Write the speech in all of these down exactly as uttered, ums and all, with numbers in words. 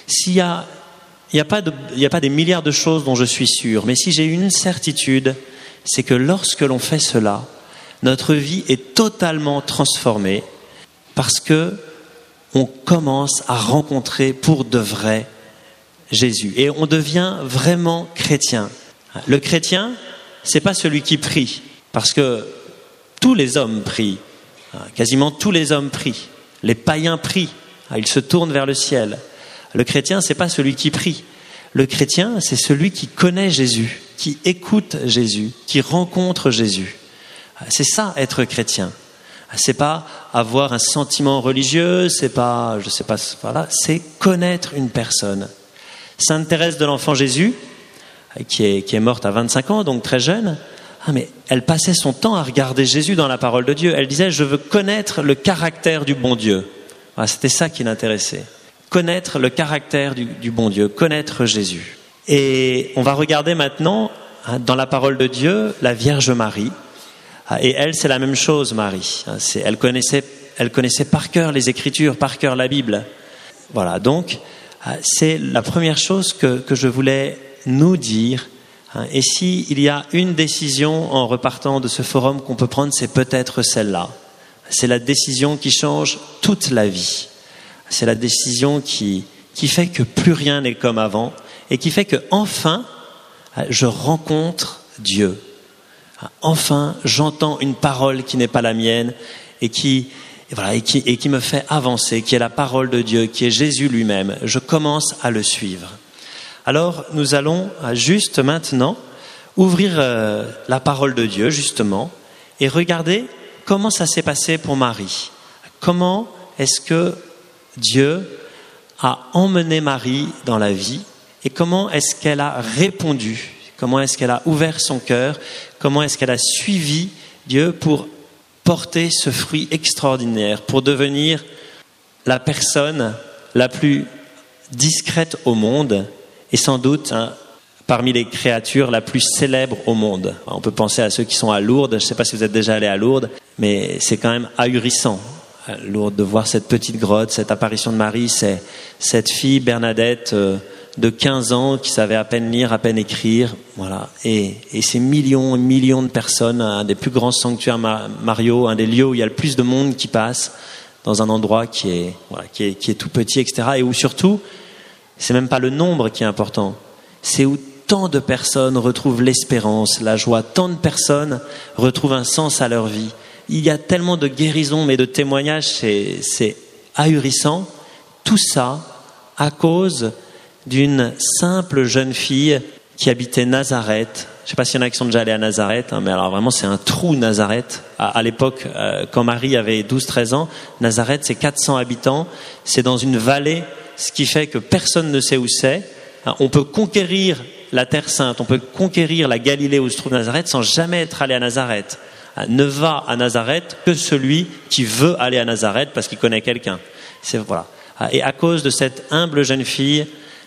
S'il y a, il n'y a pas de, il n'y a pas des milliards de choses dont je suis sûr, mais si j'ai une certitude, c'est que lorsque l'on fait cela, notre vie est totalement transformée parce que on commence à rencontrer pour de vrai Jésus et on devient vraiment chrétien. Le chrétien, c'est pas celui qui prie, parce que tous les hommes prient, quasiment tous les hommes prient. Les païens prient, ils se tournent vers le ciel. Le chrétien, c'est pas celui qui prie. Le chrétien, c'est celui qui connaît Jésus, qui écoute Jésus, qui rencontre Jésus. C'est ça, être chrétien. C'est pas avoir un sentiment religieux, c'est pas, je sais pas, voilà, c'est connaître une personne. Sainte Thérèse de l'Enfant Jésus, qui est, qui est morte à vingt-cinq ans, donc très jeune, ah mais elle passait son temps à regarder Jésus dans la parole de Dieu. Elle disait, je veux connaître le caractère du bon Dieu. Voilà, c'était ça qui l'intéressait. Connaître le caractère du, du bon Dieu, connaître Jésus. Et on va regarder maintenant, hein, dans la parole de Dieu, la Vierge Marie. Et elle, c'est la même chose, Marie. C'est, elle connaissait, elle connaissait par cœur les Écritures, par cœur la Bible. Voilà, donc, c'est la première chose que, que je voulais nous dire. Et s'il y a une décision en repartant de ce forum qu'on peut prendre, c'est peut-être celle-là. C'est la décision qui change toute la vie. C'est la décision qui, qui fait que plus rien n'est comme avant et qui fait que enfin, je rencontre Dieu. Enfin, j'entends une parole qui n'est pas la mienne et qui, et voilà, et qui, et qui me fait avancer, qui est la parole de Dieu, qui est Jésus lui-même. Je commence à le suivre. Alors, nous allons juste maintenant ouvrir euh, la parole de Dieu, justement, et regarder comment ça s'est passé pour Marie. Comment est-ce que Dieu a emmené Marie dans la vie et comment est-ce qu'elle a répondu ? Comment est-ce qu'elle a ouvert son cœur? Comment est-ce qu'elle a suivi Dieu pour porter ce fruit extraordinaire, pour devenir la personne la plus discrète au monde et sans doute hein, parmi les créatures la plus célèbre au monde. On peut penser à ceux qui sont à Lourdes. Je ne sais pas si vous êtes déjà allés à Lourdes, mais c'est quand même ahurissant. Lourdes, de voir cette petite grotte, cette apparition de Marie, c'est cette fille Bernadette euh, de quinze ans qui savait à peine lire, à peine écrire, voilà. Et, et ces millions et millions de personnes, un des plus grands sanctuaires Mario, un des lieux où il y a le plus de monde qui passe, dans un endroit qui est, voilà, qui est, qui est tout petit, et cetera. Et où surtout, c'est même pas le nombre qui est important, c'est où tant de personnes retrouvent l'espérance, la joie, tant de personnes retrouvent un sens à leur vie. Il y a tellement de guérisons, mais de témoignages, c'est, c'est ahurissant. Tout ça à cause d'une simple jeune fille qui habitait Nazareth. Je ne sais pas s'il y en a qui sont déjà allés à Nazareth, hein, mais alors vraiment c'est un trou Nazareth. À, à l'époque, euh, quand Marie avait douze treize ans, Nazareth c'est quatre cents habitants, c'est dans une vallée, ce qui fait que personne ne sait où c'est. Hein, on peut conquérir la Terre Sainte, on peut conquérir la Galilée où se trouve Nazareth sans jamais être allé à Nazareth. Ne va à Nazareth que celui qui veut aller à Nazareth parce qu'il connaît quelqu'un. C'est, voilà. Et à cause de cette humble jeune fille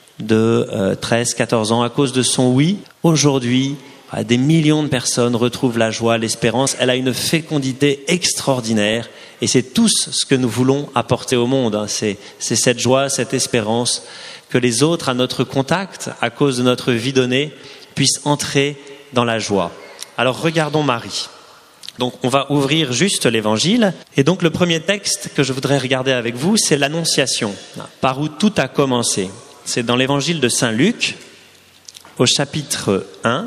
de euh, treize quatorze ans, à cause de son oui, aujourd'hui, voilà, des millions de personnes retrouvent la joie, l'espérance. Elle a une fécondité extraordinaire et c'est tous ce que nous voulons apporter au monde. Hein. C'est, c'est cette joie, cette espérance que les autres, à notre contact, à cause de notre vie donnée, puissent entrer dans la joie. Alors regardons Marie. Donc on va ouvrir juste l'évangile. Et donc le premier texte que je voudrais regarder avec vous, c'est l'Annonciation, par où tout a commencé. C'est dans l'évangile de Saint Luc, au chapitre un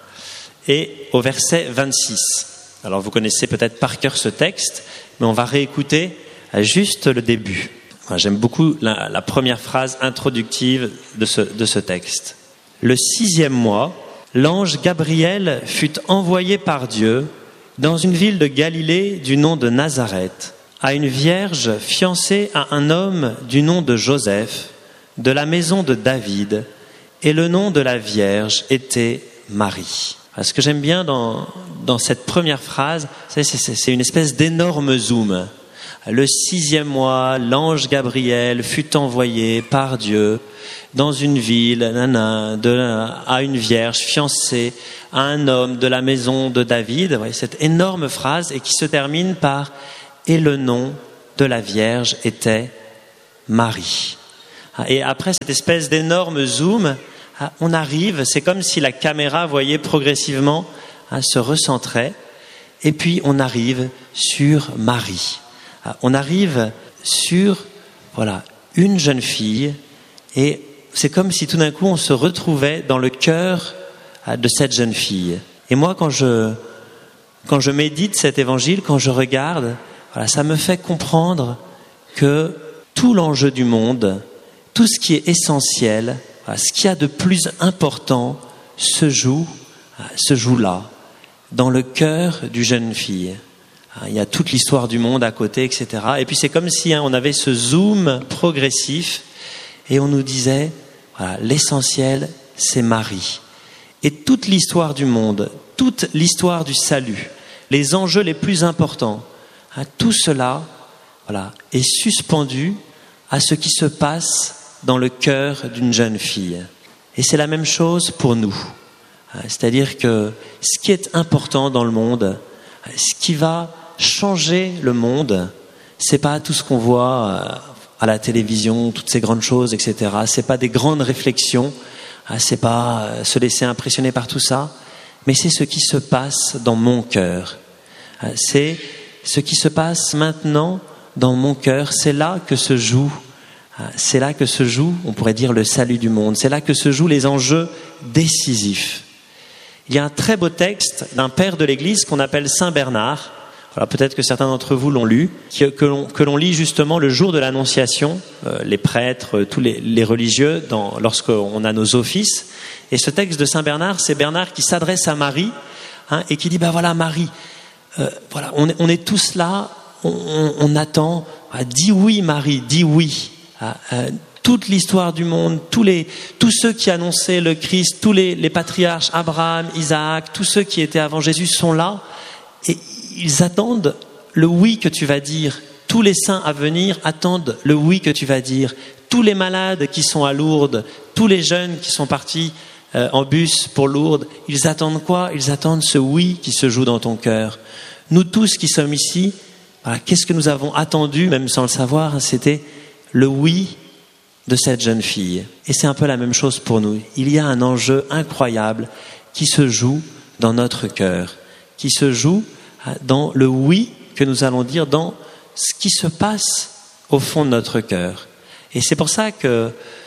et au verset vingt-six. Alors vous connaissez peut-être par cœur ce texte, mais on va réécouter juste le début. Moi, j'aime beaucoup la, la première phrase introductive de ce, de ce texte. Le sixième mois, l'ange Gabriel fut envoyé par Dieu dans une ville de Galilée du nom de Nazareth, à une vierge fiancée à un homme du nom de Joseph, de la maison de David, et le nom de la vierge était Marie. Alors, ce que j'aime bien dans, dans cette première phrase, c'est, c'est, c'est une espèce d'énorme zoom. Le sixième mois, l'ange Gabriel fut envoyé par Dieu dans une ville nana, de, à une vierge fiancée à un homme de la maison de David. Vous voyez, cette énorme phrase et qui se termine par « Et le nom de la vierge était Marie ». Et après cette espèce d'énorme zoom, on arrive, c'est comme si la caméra, voyez, progressivement se recentrait. Et puis on arrive sur Marie. On arrive sur, voilà, une jeune fille. Et c'est comme si tout d'un coup on se retrouvait dans le cœur de cette jeune fille. Et moi, quand je, quand je médite cet évangile, quand je regarde, voilà, ça me fait comprendre que tout l'enjeu du monde, tout ce qui est essentiel, voilà, ce qu'il y a de plus important se joue, se joue là, dans le cœur d'une jeune fille. Il y a toute l'histoire du monde à côté, et cetera. Et puis c'est comme si hein, on avait ce zoom progressif et on nous disait, voilà, l'essentiel, c'est Marie. Et toute l'histoire du monde, toute l'histoire du salut, les enjeux les plus importants, hein, tout cela, voilà, est suspendu à ce qui se passe dans le cœur d'une jeune fille. Et c'est la même chose pour nous. C'est-à-dire que ce qui est important dans le monde, ce qui va changer le monde, c'est pas tout ce qu'on voit à la télévision, toutes ces grandes choses, et cetera. C'est pas des grandes réflexions, c'est pas se laisser impressionner par tout ça, mais c'est ce qui se passe dans mon cœur. C'est ce qui se passe maintenant dans mon cœur. C'est là que se joue, c'est là que se joue, on pourrait dire, le salut du monde. C'est là que se jouent les enjeux décisifs. Il y a un très beau texte d'un père de l'Église qu'on appelle Saint Bernard. Voilà, peut-être que certains d'entre vous l'ont lu, que, que, l'on, que l'on lit justement le jour de l'Annonciation, euh, les prêtres, tous les, les religieux, dans, lorsqu'on a nos offices. Et ce texte de Saint Bernard, c'est Bernard qui s'adresse à Marie hein, et qui dit, ben voilà Marie, euh, voilà, on, on est tous là, on, on, on attend, ah, dis oui Marie, dis oui. Ah, euh, toute l'histoire du monde, tous, les, tous ceux qui annonçaient le Christ, tous les, les patriarches, Abraham, Isaac, tous ceux qui étaient avant Jésus sont là et ils attendent le oui que tu vas dire. Tous les saints à venir attendent le oui que tu vas dire. Tous les malades qui sont à Lourdes, tous les jeunes qui sont partis euh, en bus pour Lourdes, ils attendent quoi ? Ils attendent ce oui qui se joue dans ton cœur. Nous tous qui sommes ici, voilà, qu'est-ce que nous avons attendu, même sans le savoir ? C'était le oui de cette jeune fille. Et c'est un peu la même chose pour nous. Il y a un enjeu incroyable qui se joue dans notre cœur, qui se joue dans le oui que nous allons dire, dans ce qui se passe au fond de notre cœur. Et c'est pour ça que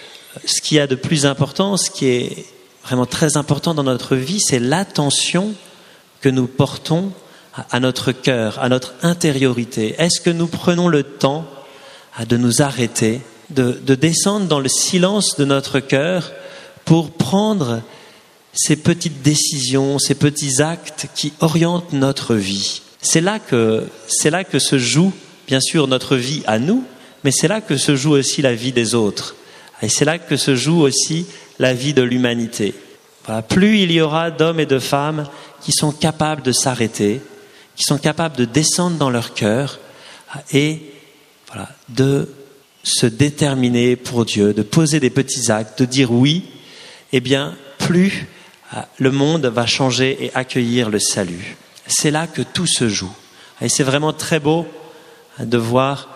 ce qu'il y a de plus important, ce qui est vraiment très important dans notre vie, c'est l'attention que nous portons à notre cœur, à notre intériorité. Est-ce que nous prenons le temps de nous arrêter, de, de descendre dans le silence de notre cœur pour prendre ces petites décisions, ces petits actes qui orientent notre vie. C'est là que, c'est là que se joue, bien sûr, notre vie à nous, mais c'est là que se joue aussi la vie des autres. Et c'est là que se joue aussi la vie de l'humanité. Voilà, plus il y aura d'hommes et de femmes qui sont capables de s'arrêter, qui sont capables de descendre dans leur cœur et voilà, de se déterminer pour Dieu, de poser des petits actes, de dire oui, eh bien, plus le monde va changer et accueillir le salut. C'est là que tout se joue. Et c'est vraiment très beau de voir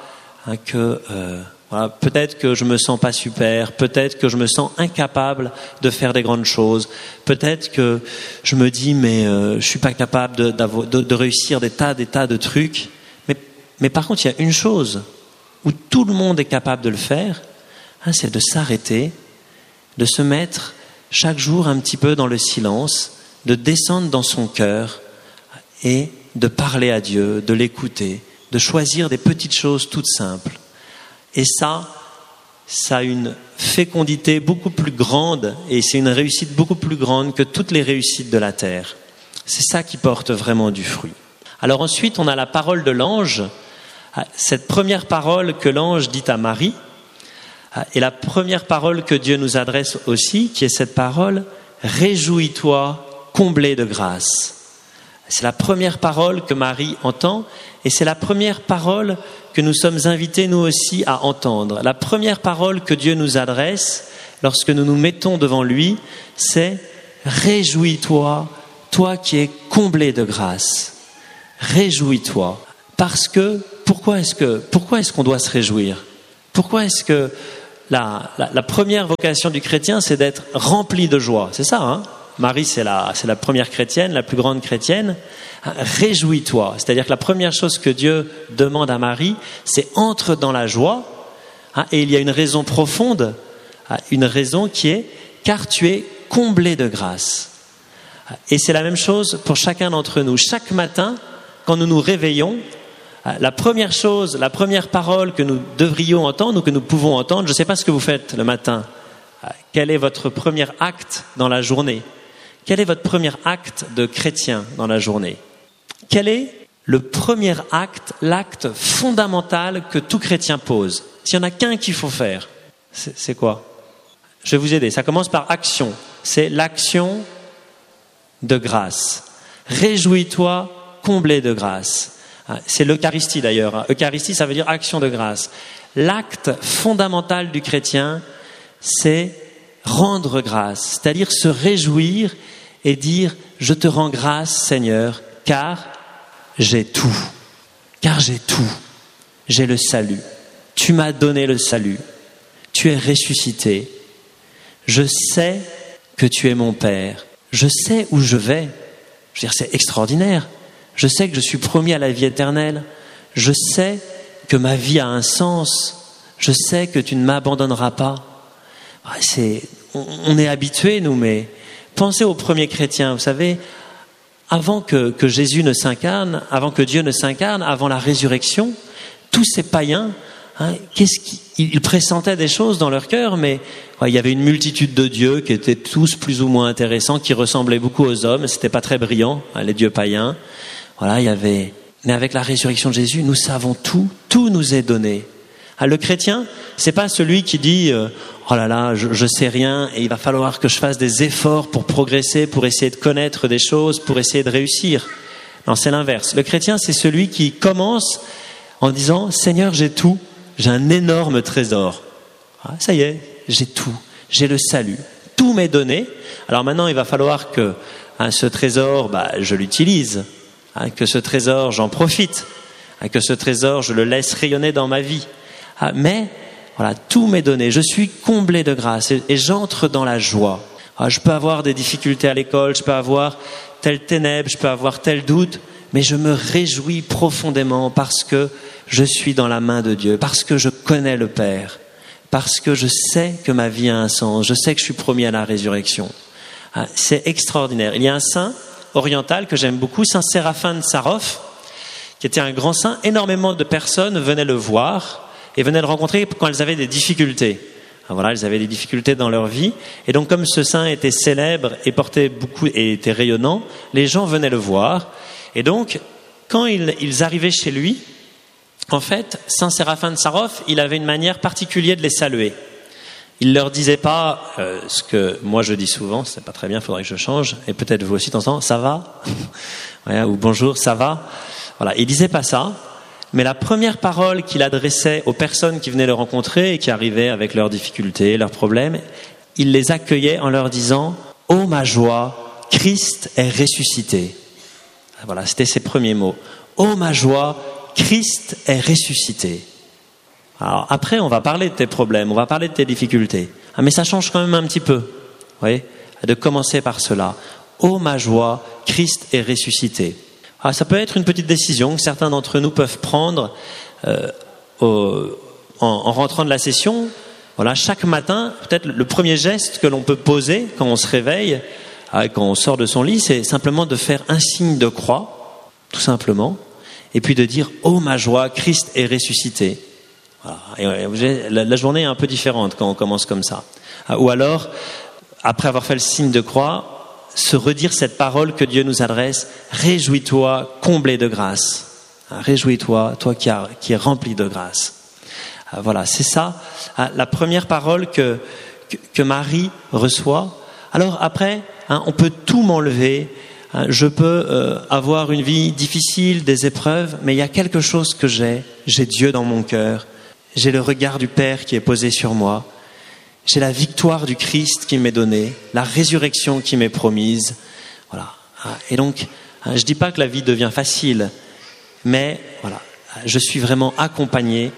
que euh, voilà, peut-être que je me sens pas super, peut-être que je me sens incapable de faire des grandes choses, peut-être que je me dis mais euh, je suis pas capable de, de, de réussir des tas, des tas de trucs. Mais, mais par contre, il y a une chose où tout le monde est capable de le faire, hein, c'est de s'arrêter, de se mettre chaque jour un petit peu dans le silence, de descendre dans son cœur et de parler à Dieu, de l'écouter, de choisir des petites choses toutes simples. Et ça, ça a une fécondité beaucoup plus grande et c'est une réussite beaucoup plus grande que toutes les réussites de la terre. C'est ça qui porte vraiment du fruit. Alors ensuite, on a la parole de l'ange, cette première parole que l'ange dit à Marie, et la première parole que Dieu nous adresse aussi, qui est cette parole « Réjouis-toi, comblé de grâce ». C'est la première parole que Marie entend et c'est la première parole que nous sommes invités nous aussi à entendre. La première parole que Dieu nous adresse lorsque nous nous mettons devant lui, c'est « Réjouis-toi, toi qui es comblé de grâce ». Réjouis-toi. Parce que, pourquoi est-ce que, pourquoi est-ce qu'on doit se réjouir ? Pourquoi est-ce que la, la, la première vocation du chrétien, c'est d'être rempli de joie. C'est ça, hein? Marie, c'est la, c'est la première chrétienne, la plus grande chrétienne. Réjouis-toi. C'est-à-dire que la première chose que Dieu demande à Marie, c'est entre dans la joie. Hein, et il y a une raison profonde, une raison qui est car tu es comblé de grâce. Et c'est la même chose pour chacun d'entre nous. Chaque matin, quand nous nous réveillons, la première chose, la première parole que nous devrions entendre ou que nous pouvons entendre, je ne sais pas ce que vous faites le matin. Quel est votre premier acte dans la journée? Quel est votre premier acte de chrétien dans la journée? Quel est le premier acte, l'acte fondamental que tout chrétien pose? S'il n'y en a qu'un qu'il faut faire, c'est, c'est quoi? Je vais vous aider. Ça commence par action. C'est l'action de grâce. Réjouis-toi, comblé de grâce. C'est l'Eucharistie d'ailleurs. Eucharistie, ça veut dire action de grâce. L'acte fondamental du chrétien, c'est rendre grâce, c'est-à-dire se réjouir et dire « Je te rends grâce, Seigneur, car j'ai tout. Car j'ai tout. J'ai le salut. Tu m'as donné le salut. Tu es ressuscité. Je sais que tu es mon Père. Je sais où je vais. » Je veux dire, c'est extraordinaire. Je sais que je suis promis à la vie éternelle. Je sais que ma vie a un sens. Je sais que tu ne m'abandonneras pas. C'est, on, on est habitués, nous, mais pensez aux premiers chrétiens. Vous savez, avant que, que Jésus ne s'incarne, avant que Dieu ne s'incarne, avant la résurrection, tous ces païens, hein, qu'est-ce qu'ils ils pressentaient des choses dans leur cœur, mais ouais, il y avait une multitude de dieux qui étaient tous plus ou moins intéressants, qui ressemblaient beaucoup aux hommes. C'était pas très brillant, hein, les dieux païens. Voilà, il y avait. Mais avec la résurrection de Jésus, nous savons tout. Tout nous est donné. Ah, le chrétien, c'est pas celui qui dit euh, oh là là, je, je sais rien et il va falloir que je fasse des efforts pour progresser, pour essayer de connaître des choses, pour essayer de réussir. Non, c'est l'inverse. Le chrétien, c'est celui qui commence en disant Seigneur, j'ai tout, j'ai un énorme trésor. Ah, ça y est, j'ai tout, j'ai le salut, tout m'est donné. Alors maintenant, il va falloir que hein, ce trésor, bah, je l'utilise, hein, que ce trésor, j'en profite, hein, que ce trésor, je le laisse rayonner dans ma vie. Ah, mais voilà, tout m'est donné. Je suis comblé de grâce et, et j'entre dans la joie. Ah, je peux avoir des difficultés à l'école, je peux avoir telle ténèbre, je peux avoir tel doute, mais je me réjouis profondément parce que je suis dans la main de Dieu, parce que je connais le Père, parce que je sais que ma vie a un sens, je sais que je suis promis à la résurrection. Ah, c'est extraordinaire. Il y a un saint oriental que j'aime beaucoup, Saint Séraphin de Sarov, qui était un grand saint. Énormément de personnes venaient le voir et venaient le rencontrer quand elles avaient des difficultés. Alors voilà, elles avaient des difficultés dans leur vie. Et donc, comme ce saint était célèbre et portait beaucoup et était rayonnant, les gens venaient le voir. Et donc, quand ils, ils arrivaient chez lui, en fait, Saint Séraphin de Sarov, il avait une manière particulière de les saluer. Il leur disait pas euh, ce que moi je dis souvent, c'est pas très bien, il faudrait que je change. Et peut-être vous aussi, de temps en temps, ça va ouais, ou bonjour, ça va. Voilà, il disait pas ça. Mais la première parole qu'il adressait aux personnes qui venaient le rencontrer et qui arrivaient avec leurs difficultés, leurs problèmes, il les accueillait en leur disant « Ô ma joie, Christ est ressuscité ». Voilà, c'était ses premiers mots. « Ô ma joie, Christ est ressuscité ». Alors après, on va parler de tes problèmes, on va parler de tes difficultés. Ah, mais ça change quand même un petit peu, vous voyez, de commencer par cela. « Ô ma joie, Christ est ressuscité ». Ah, ça peut être une petite décision que certains d'entre nous peuvent prendre euh, au, en, en rentrant de la session. Voilà, chaque matin, peut-être le premier geste que l'on peut poser quand on se réveille, euh, quand on sort de son lit, c'est simplement de faire un signe de croix, tout simplement, et puis de dire « Oh ma joie, Christ est ressuscité ». Voilà. Et la, la journée est un peu différente quand on commence comme ça. Ou alors, après avoir fait le signe de croix, se redire cette parole que Dieu nous adresse, réjouis-toi, comblé de grâce. Réjouis-toi, toi qui, as, qui es rempli de grâce. Voilà, c'est ça, la première parole que, que, que Marie reçoit. Alors après, hein, on peut tout m'enlever, hein, je peux euh, avoir une vie difficile, des épreuves, mais il y a quelque chose que j'ai, j'ai Dieu dans mon cœur, j'ai le regard du Père qui est posé sur moi. J'ai la victoire du Christ qui m'est donnée, la résurrection qui m'est promise. Voilà. Et donc, je ne dis pas que la vie devient facile, mais voilà, je suis vraiment accompagné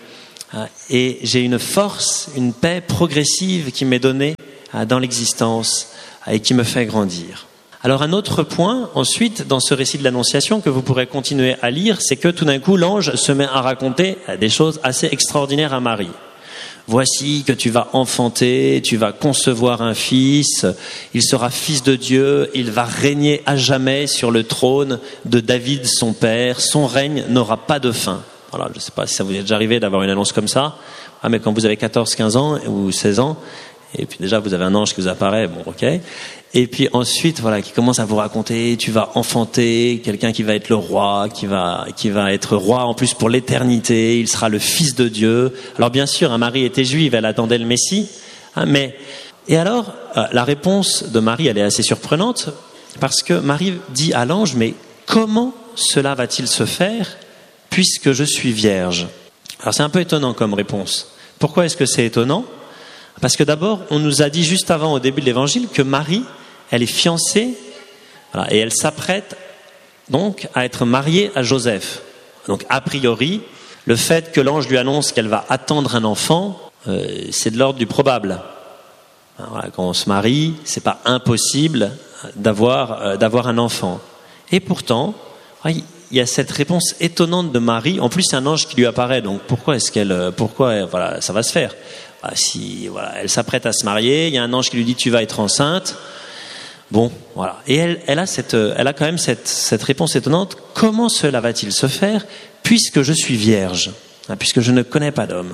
Et j'ai une force, une paix progressive qui m'est donnée dans l'existence et qui me fait grandir. Alors un autre point, ensuite, dans ce récit de l'Annonciation que vous pourrez continuer à lire, c'est que tout d'un coup, l'ange se met à raconter des choses assez extraordinaires à Marie. Voici que tu vas enfanter, tu vas concevoir un fils, il sera fils de Dieu, il va régner à jamais sur le trône de David son père, son règne n'aura pas de fin. Voilà, je ne sais pas si ça vous est déjà arrivé d'avoir une annonce comme ça, ah, mais quand vous avez quatorze, quinze ans ou seize ans, et puis déjà vous avez un ange qui vous apparaît, bon ok, et puis ensuite voilà qui commence à vous raconter, tu vas enfanter quelqu'un qui va être le roi, qui va qui va être roi en plus pour l'éternité, il sera le fils de Dieu. Alors bien sûr, hein, Marie était juive, elle attendait le Messie, hein, mais et alors euh, la réponse de Marie, elle est assez surprenante parce que Marie dit à l'ange, mais comment cela va-t-il se faire puisque je suis vierge? Alors c'est un peu étonnant comme réponse. Pourquoi est-ce que c'est étonnant? Parce que d'abord, on nous a dit juste avant, au début de l'évangile, que Marie, elle est fiancée, voilà, et elle s'apprête donc à être mariée à Joseph. Donc a priori, le fait que l'ange lui annonce qu'elle va attendre un enfant, euh, c'est de l'ordre du probable. Voilà, quand on se marie, c'est pas impossible d'avoir, euh, d'avoir un enfant. Et pourtant, il y a cette réponse étonnante de Marie. En plus, c'est un ange qui lui apparaît. Donc pourquoi est-ce qu'elle, pourquoi, voilà, ça va se faire? Bah, si voilà, elle s'apprête à se marier, il y a un ange qui lui dit tu vas être enceinte. Bon, voilà. Et elle, elle a cette, elle a quand même cette, cette réponse étonnante. Comment cela va-t-il se faire puisque je suis vierge, hein, puisque je ne connais pas d'homme?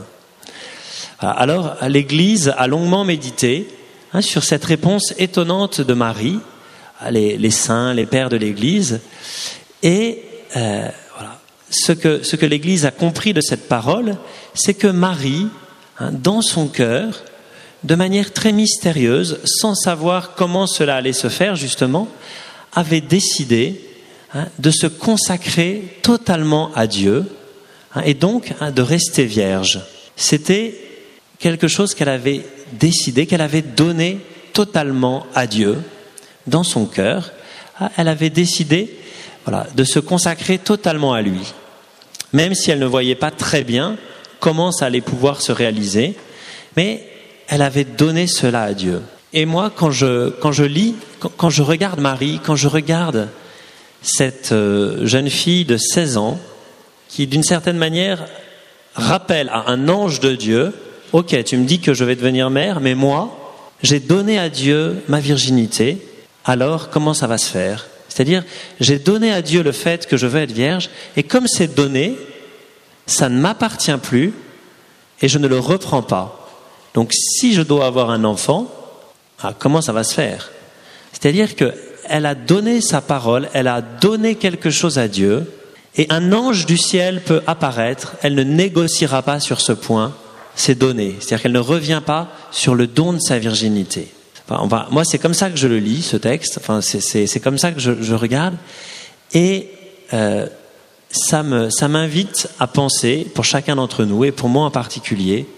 Alors, l'Église a longuement médité hein, sur cette réponse étonnante de Marie, les, les saints, les pères de l'Église, et euh, voilà. Ce que, ce que l'Église a compris de cette parole, c'est que Marie, dans son cœur, de manière très mystérieuse, sans savoir comment cela allait se faire justement, avait décidé hein, de se consacrer totalement à Dieu hein, et donc hein, de rester vierge. C'était quelque chose qu'elle avait décidé, qu'elle avait donné totalement à Dieu dans son cœur. Hein, elle avait décidé voilà, de se consacrer totalement à lui, même si elle ne voyait pas très bien comment ça allait pouvoir se réaliser, mais elle avait donné cela à Dieu. Et moi, quand je, quand je lis, quand, quand je regarde Marie, quand je regarde cette euh, jeune fille de seize ans, qui d'une certaine manière rappelle à un ange de Dieu, ok, tu me dis que je vais devenir mère, mais moi, j'ai donné à Dieu ma virginité, alors comment ça va se faire? C'est-à-dire, j'ai donné à Dieu le fait que je veux être vierge, et comme c'est donné, ça ne m'appartient plus et je ne le reprends pas. Donc si je dois avoir un enfant, ah, comment ça va se faire? C'est-à-dire qu'elle a donné sa parole, elle a donné quelque chose à Dieu et un ange du ciel peut apparaître, elle ne négociera pas sur ce point, c'est donné. C'est-à-dire qu'elle ne revient pas sur le don de sa virginité. Enfin, enfin, moi c'est comme ça que je le lis, ce texte, enfin, c'est, c'est, c'est comme ça que je, je regarde et... Euh, Ça, me, ça m'invite à penser, pour chacun d'entre nous, et pour moi en particulier,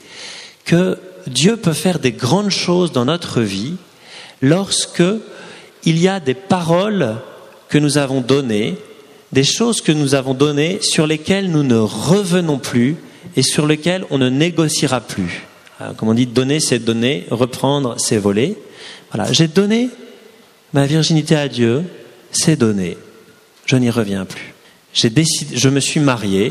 que Dieu peut faire des grandes choses dans notre vie lorsque il y a des paroles que nous avons données, des choses que nous avons données sur lesquelles nous ne revenons plus et sur lesquelles on ne négociera plus. Alors, comme on dit, donner c'est donner, reprendre c'est voler. Voilà, j'ai donné ma virginité à Dieu, c'est donné, je n'y reviens plus. J'ai décidé, je me suis marié,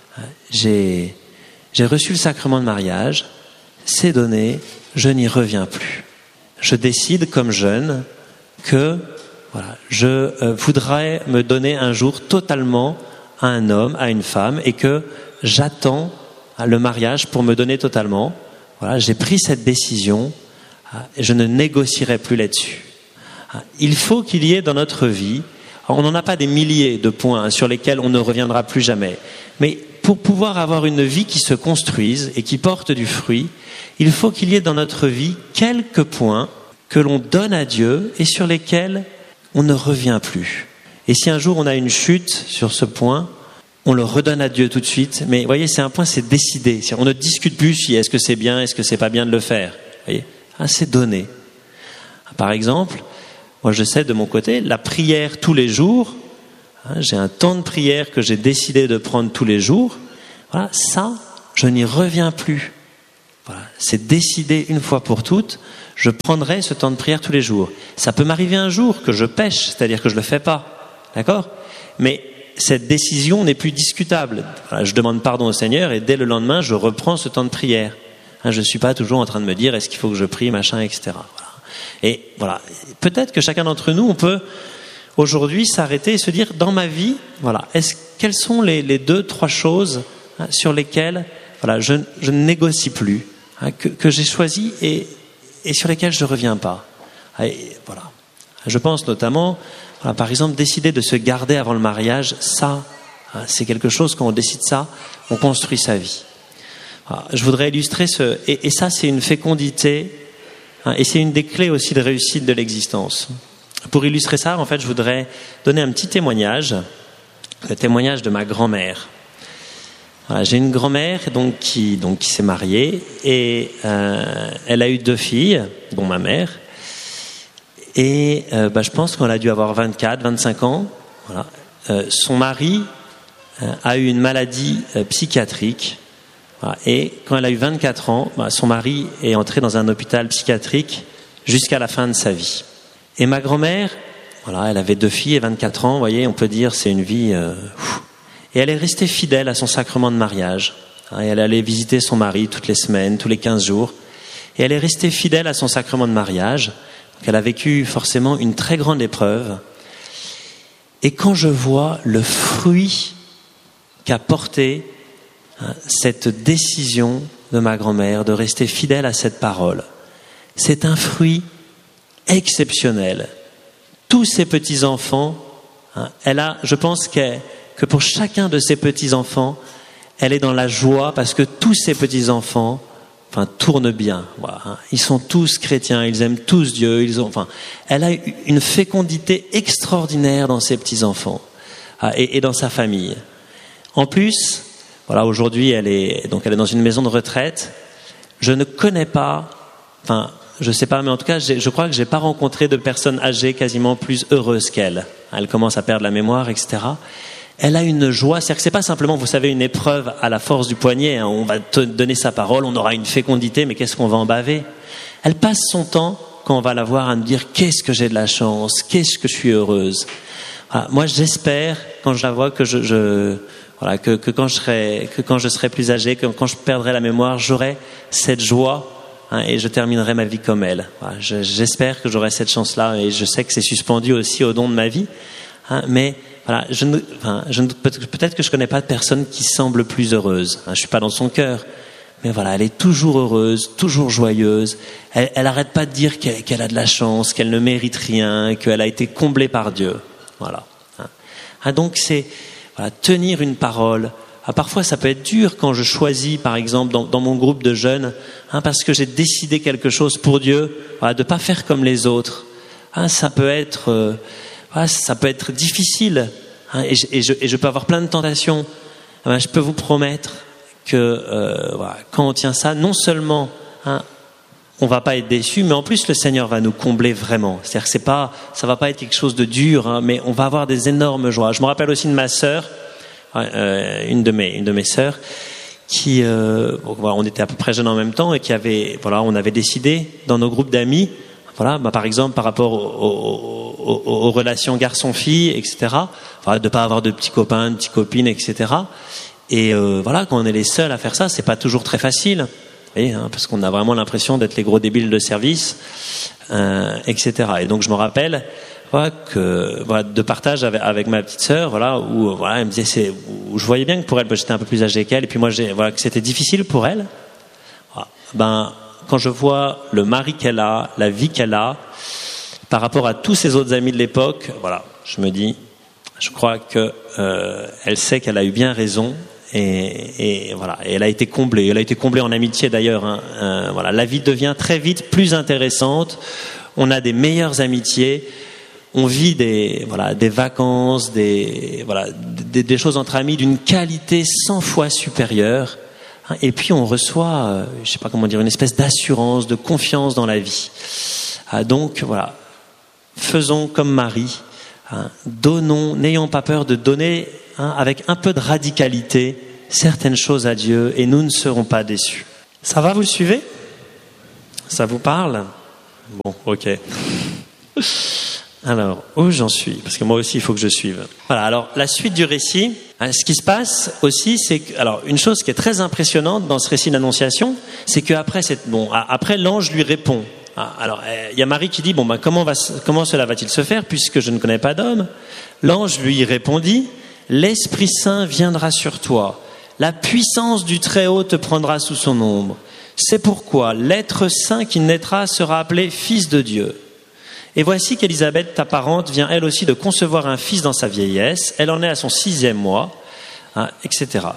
j'ai, j'ai reçu le sacrement de mariage, c'est donné, je n'y reviens plus. Je décide comme jeune que voilà, je euh, voudrais me donner un jour totalement à un homme, à une femme, et que j'attends le mariage pour me donner totalement. Voilà, j'ai pris cette décision et je ne négocierai plus là-dessus. Il faut qu'il y ait dans notre vie, on n'en a pas des milliers de points sur lesquels on ne reviendra plus jamais, mais pour pouvoir avoir une vie qui se construise et qui porte du fruit, il faut qu'il y ait dans notre vie quelques points que l'on donne à Dieu et sur lesquels on ne revient plus. Et si un jour on a une chute sur ce point, on le redonne à Dieu tout de suite. Mais vous voyez, c'est un point, c'est décidé. On ne discute plus si est-ce que c'est bien, est-ce que c'est pas bien de le faire. Vous voyez, ah, c'est donné. Par exemple, moi je sais de mon côté, la prière tous les jours, hein, j'ai un temps de prière que j'ai décidé de prendre tous les jours. Voilà, ça, je n'y reviens plus. Voilà, c'est décidé une fois pour toutes, je prendrai ce temps de prière tous les jours. Ça peut m'arriver un jour que je pêche, c'est-à-dire que je ne le fais pas, d'accord ? Mais cette décision n'est plus discutable. Voilà, je demande pardon au Seigneur et dès le lendemain, je reprends ce temps de prière. Hein, je ne suis pas toujours en train de me dire est-ce qu'il faut que je prie, machin, et cetera. Voilà. Et voilà, peut-être que chacun d'entre nous, on peut aujourd'hui s'arrêter et se dire dans ma vie, voilà, est-ce, quelles sont les, les deux, trois choses hein, sur lesquelles voilà, je, je ne négocie plus, hein, que, que j'ai choisi et, et sur lesquelles je ne reviens pas. Et voilà. Je pense notamment, voilà, par exemple, décider de se garder avant le mariage, ça, hein, c'est quelque chose, quand on décide ça, on construit sa vie. Voilà. Je voudrais illustrer ce... Et, et ça, c'est une fécondité, hein, et c'est une des clés aussi de réussite de l'existence. Pour illustrer ça, en fait, je voudrais donner un petit témoignage, le témoignage de ma grand-mère. Voilà, j'ai une grand-mère donc, qui, donc, qui s'est mariée et euh, elle a eu deux filles, dont ma mère. Et euh, bah, je pense qu'elle a dû avoir vingt-quatre, vingt-cinq ans. Voilà. Euh, son mari euh, a eu une maladie euh, psychiatrique. Voilà. Et quand elle a eu vingt-quatre ans, bah, son mari est entré dans un hôpital psychiatrique jusqu'à la fin de sa vie. Et ma grand-mère, voilà, elle avait deux filles et vingt-quatre ans. Vous voyez, on peut dire c'est une vie... Euh, et elle est restée fidèle à son sacrement de mariage. Et elle allait visiter son mari toutes les semaines, tous les quinze jours. Et elle est restée fidèle à son sacrement de mariage. Donc elle a vécu forcément une très grande épreuve. Et quand je vois le fruit qu'a porté hein, cette décision de ma grand-mère de rester fidèle à cette parole, c'est un fruit exceptionnel. Tous ses petits-enfants, hein, elle a, je pense qu'elle que pour chacun de ses petits-enfants, elle est dans la joie parce que tous ses petits-enfants enfin, tournent bien. Voilà, hein. Ils sont tous chrétiens, ils aiment tous Dieu. Ils ont, enfin, elle a une fécondité extraordinaire dans ses petits-enfants hein, et, et dans sa famille. En plus, voilà, aujourd'hui, elle est, donc elle est dans une maison de retraite. Je ne connais pas, enfin, je sais pas, mais en tout cas, je crois que j'ai pas rencontré de personnes âgées quasiment plus heureuses qu'elle. Elle commence à perdre la mémoire, et cetera. Elle a une joie, c'est-à-dire que c'est pas simplement, vous savez, une épreuve à la force du poignet, hein, on va te donner sa parole, on aura une fécondité, mais qu'est-ce qu'on va en baver ? Elle passe son temps, quand on va la voir, à me dire « qu'est-ce que j'ai de la chance, qu'est-ce que je suis heureuse ?» Voilà, moi, j'espère, quand je la vois, que je, je voilà, que, que quand je serai, que quand je serai plus âgé, que quand je perdrai la mémoire, j'aurai cette joie, hein, et je terminerai ma vie comme elle. Voilà, je, j'espère que j'aurai cette chance-là, et je sais que c'est suspendu aussi au don de ma vie, hein, mais voilà, je ne, enfin, je ne, peut-être que je connais pas de personne qui semble plus heureuse. Hein, je suis pas dans son cœur, mais voilà, elle est toujours heureuse, toujours joyeuse. Elle, elle arrête pas de dire qu'elle, qu'elle a de la chance, qu'elle ne mérite rien, qu'elle a été comblée par Dieu. Voilà. Hein. Ah, donc c'est voilà, tenir une parole. Ah, parfois, ça peut être dur quand je choisis, par exemple, dans, dans mon groupe de jeunes, hein, parce que j'ai décidé quelque chose pour Dieu, voilà, de pas faire comme les autres. Hein, ça peut être euh, Ah, ça peut être difficile hein, et, je, et, je, et je peux avoir plein de tentations. Ben, je peux vous promettre que euh, voilà, quand on tient ça, non seulement hein, on va pas être déçu, mais en plus le Seigneur va nous combler vraiment. C'est-à-dire que c'est pas, ça va pas être quelque chose de dur, hein, mais on va avoir des énormes joies. Je me rappelle aussi de ma sœur, euh, une de mes, une de mes sœurs, qui, euh, bon, voilà, on était à peu près jeunes en même temps et qui avait, voilà, on avait décidé dans nos groupes d'amis. Voilà, bah par exemple par rapport aux, aux, aux relations garçon-fille, et cetera. Voilà, de pas avoir de petits copains, de petites copines, et cetera. Et euh, voilà, quand on est les seuls à faire ça, c'est pas toujours très facile, vous voyez, hein, parce qu'on a vraiment l'impression d'être les gros débiles de service, euh, et cetera. Et donc je me rappelle, voilà, que voilà, de partage avec, avec ma petite sœur, voilà, où voilà, elle me disait, c'est, où je voyais bien que pour elle, bah, j'étais un peu plus âgé qu'elle, et puis moi, j'ai, voilà, que c'était difficile pour elle. Voilà, ben quand je vois le mari qu'elle a, la vie qu'elle a, par rapport à tous ses autres amis de l'époque, voilà, je me dis, je crois que euh, elle sait qu'elle a eu bien raison et, et voilà, et elle a été comblée. Elle a été comblée en amitié d'ailleurs. Hein, euh, voilà, la vie devient très vite plus intéressante. On a des meilleures amitiés. On vit des voilà des vacances, des voilà des, des choses entre amis d'une qualité cent fois supérieure. Et puis on reçoit, euh, je sais pas comment dire, une espèce d'assurance, de confiance dans la vie. Ah, donc voilà, faisons comme Marie, hein, donnons, n'ayons pas peur de donner hein, avec un peu de radicalité certaines choses à Dieu et nous ne serons pas déçus. Ça va, vous le suivez? Ça vous parle? Bon, ok. Alors, où j'en suis? Parce que moi aussi, il faut que je suive. Voilà, alors la suite du récit, ce qui se passe aussi, c'est que, alors, une chose qui est très impressionnante dans ce récit d'Annonciation, c'est qu'après, cette, bon, après, l'ange lui répond. Alors, il y a Marie qui dit, bon, ben, comment, va, comment cela va-t-il se faire puisque je ne connais pas d'homme? L'ange lui répondit, l'Esprit Saint viendra sur toi, la puissance du Très-Haut te prendra sous son ombre. C'est pourquoi l'être saint qui naîtra sera appelé Fils de Dieu. Et voici qu'Élisabeth, ta parente, vient elle aussi de concevoir un fils dans sa vieillesse. Elle en est à son sixième mois, hein, et cetera.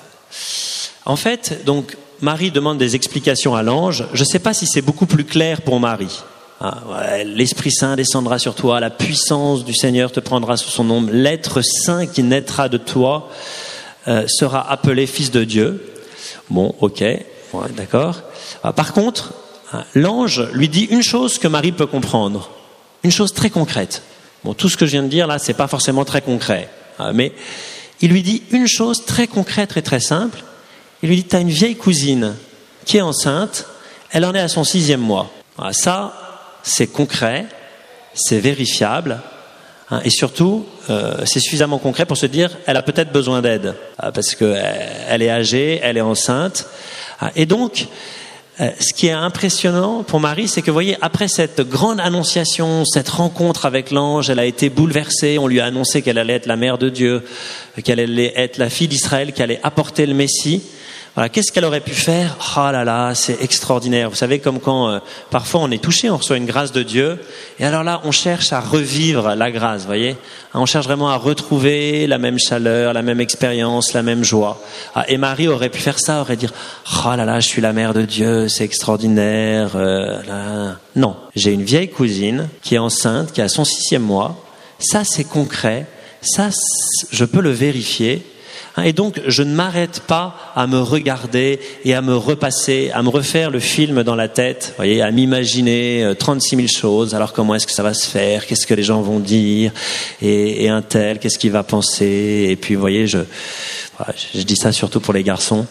En fait, donc, Marie demande des explications à l'ange. Je ne sais pas si c'est beaucoup plus clair pour Marie. Hein, ouais, l'Esprit Saint descendra sur toi, la puissance du Seigneur te prendra sous son ombre. L'être saint qui naîtra de toi euh, sera appelé Fils de Dieu. Bon, ok, ouais, d'accord. Par contre, l'ange lui dit une chose que Marie peut comprendre. Une chose très concrète. Bon, tout ce que je viens de dire là, c'est pas forcément très concret, mais il lui dit une chose très concrète et très simple. Il lui dit, t'as une vieille cousine qui est enceinte, elle en est à son sixième mois. Voilà, ça, c'est concret, c'est vérifiable, hein, et surtout, euh, c'est suffisamment concret pour se dire, elle a peut-être besoin d'aide, hein, parce que elle est âgée, elle est enceinte, hein, et donc. Ce qui est impressionnant pour Marie, c'est que, vous voyez, après cette grande annonciation, cette rencontre avec l'ange, elle a été bouleversée. On lui a annoncé qu'elle allait être la mère de Dieu, qu'elle allait être la fille d'Israël, qu'elle allait apporter le Messie. Voilà, qu'est-ce qu'elle aurait pu faire? Oh là là, c'est extraordinaire. Vous savez, comme quand euh, parfois on est touché, on reçoit une grâce de Dieu, et alors là, on cherche à revivre la grâce, vous voyez. On cherche vraiment à retrouver la même chaleur, la même expérience, la même joie. Ah, et Marie aurait pu faire ça, aurait dit, oh là là, je suis la mère de Dieu, c'est extraordinaire. Euh, là. Non, j'ai une vieille cousine qui est enceinte, qui a son sixième mois. Ça, c'est concret. Ça, je peux le vérifier. Et donc, je ne m'arrête pas à me regarder et à me repasser, à me refaire le film dans la tête, vous voyez, à m'imaginer trente-six mille choses. Alors, comment est-ce que ça va se faire? Qu'est-ce que les gens vont dire? Et, et un tel, qu'est-ce qu'il va penser? Et puis, vous voyez, je, voilà, je dis ça surtout pour les garçons.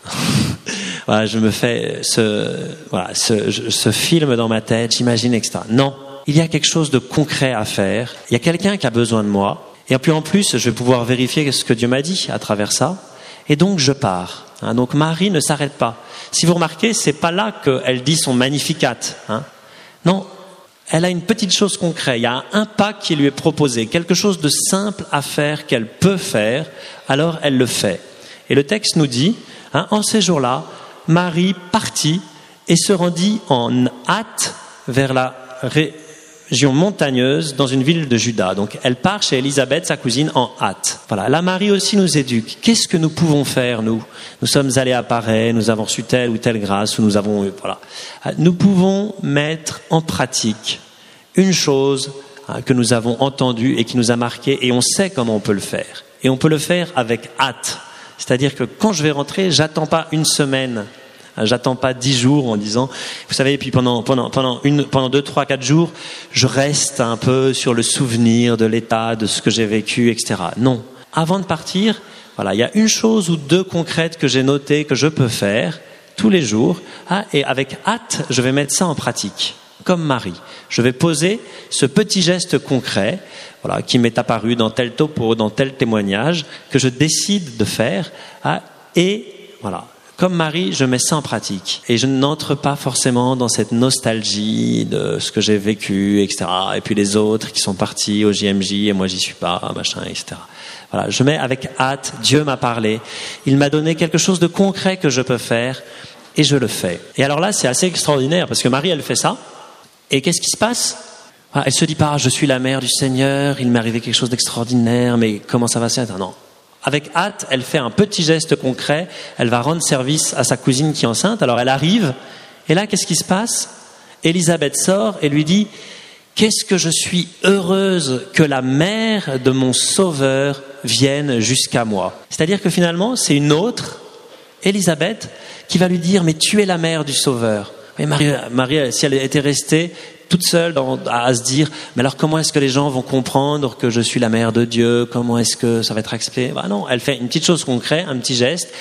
Voilà, je me fais ce, voilà, ce, ce film dans ma tête, j'imagine, et cetera. Non, il y a quelque chose de concret à faire. Il y a quelqu'un qui a besoin de moi. Et puis en plus, je vais pouvoir vérifier ce que Dieu m'a dit à travers ça. Et donc, je pars. Hein, donc, Marie ne s'arrête pas. Si vous remarquez, c'est pas là qu'elle dit son Magnificat. Hein. Non, elle a une petite chose concrète. Il y a un pas qui lui est proposé, quelque chose de simple à faire qu'elle peut faire. Alors, elle le fait. Et le texte nous dit, hein, en ces jours-là, Marie partit et se rendit en hâte vers la ré- région montagneuse dans une ville de Juda. Donc, elle part chez Élisabeth, sa cousine, en hâte. Voilà. La Marie aussi nous éduque. Qu'est-ce que nous pouvons faire, nous? Nous sommes allés à Paray, nous avons reçu telle ou telle grâce, ou nous avons, voilà. Nous pouvons mettre en pratique une chose hein, que nous avons entendue et qui nous a marqué, et on sait comment on peut le faire. Et on peut le faire avec hâte. C'est-à-dire que quand je vais rentrer, j'attends pas une semaine. J'attends pas dix jours en disant, vous savez, et puis pendant, pendant, pendant une, pendant deux, trois, quatre jours, je reste un peu sur le souvenir de l'état, de ce que j'ai vécu, et cetera. Non. Avant de partir, voilà, il y a une chose ou deux concrètes que j'ai notées, que je peux faire tous les jours, ah, et avec hâte, je vais mettre ça en pratique. Comme Marie. Je vais poser ce petit geste concret, voilà, qui m'est apparu dans tel topo, dans tel témoignage, que je décide de faire, ah, et voilà. Comme Marie, je mets ça en pratique. Et je n'entre pas forcément dans cette nostalgie de ce que j'ai vécu, et cetera. Et puis les autres qui sont partis au J M J et moi j'y suis pas, machin, et cetera. Voilà, je mets avec hâte, Dieu m'a parlé. Il m'a donné quelque chose de concret que je peux faire et je le fais. Et alors là, c'est assez extraordinaire parce que Marie, elle fait ça. Et qu'est-ce qui se passe? Elle se dit pas, je suis la mère du Seigneur, il m'est arrivé quelque chose d'extraordinaire, mais comment ça va se faire? Non. Avec hâte, elle fait un petit geste concret, elle va rendre service à sa cousine qui est enceinte, alors elle arrive, et là, qu'est-ce qui se passe? Élisabeth sort et lui dit, qu'est-ce que je suis heureuse que la mère de mon sauveur vienne jusqu'à moi. C'est-à-dire que finalement, c'est une autre, Élisabeth, qui va lui dire, mais tu es la mère du sauveur. Mais Marie, Marie, si elle était restée toute seule dans, à, à se dire, mais alors comment est-ce que les gens vont comprendre que je suis la mère de Dieu? Comment est-ce que ça va être accepté? Bah non, elle fait une petite chose concrète, un petit geste,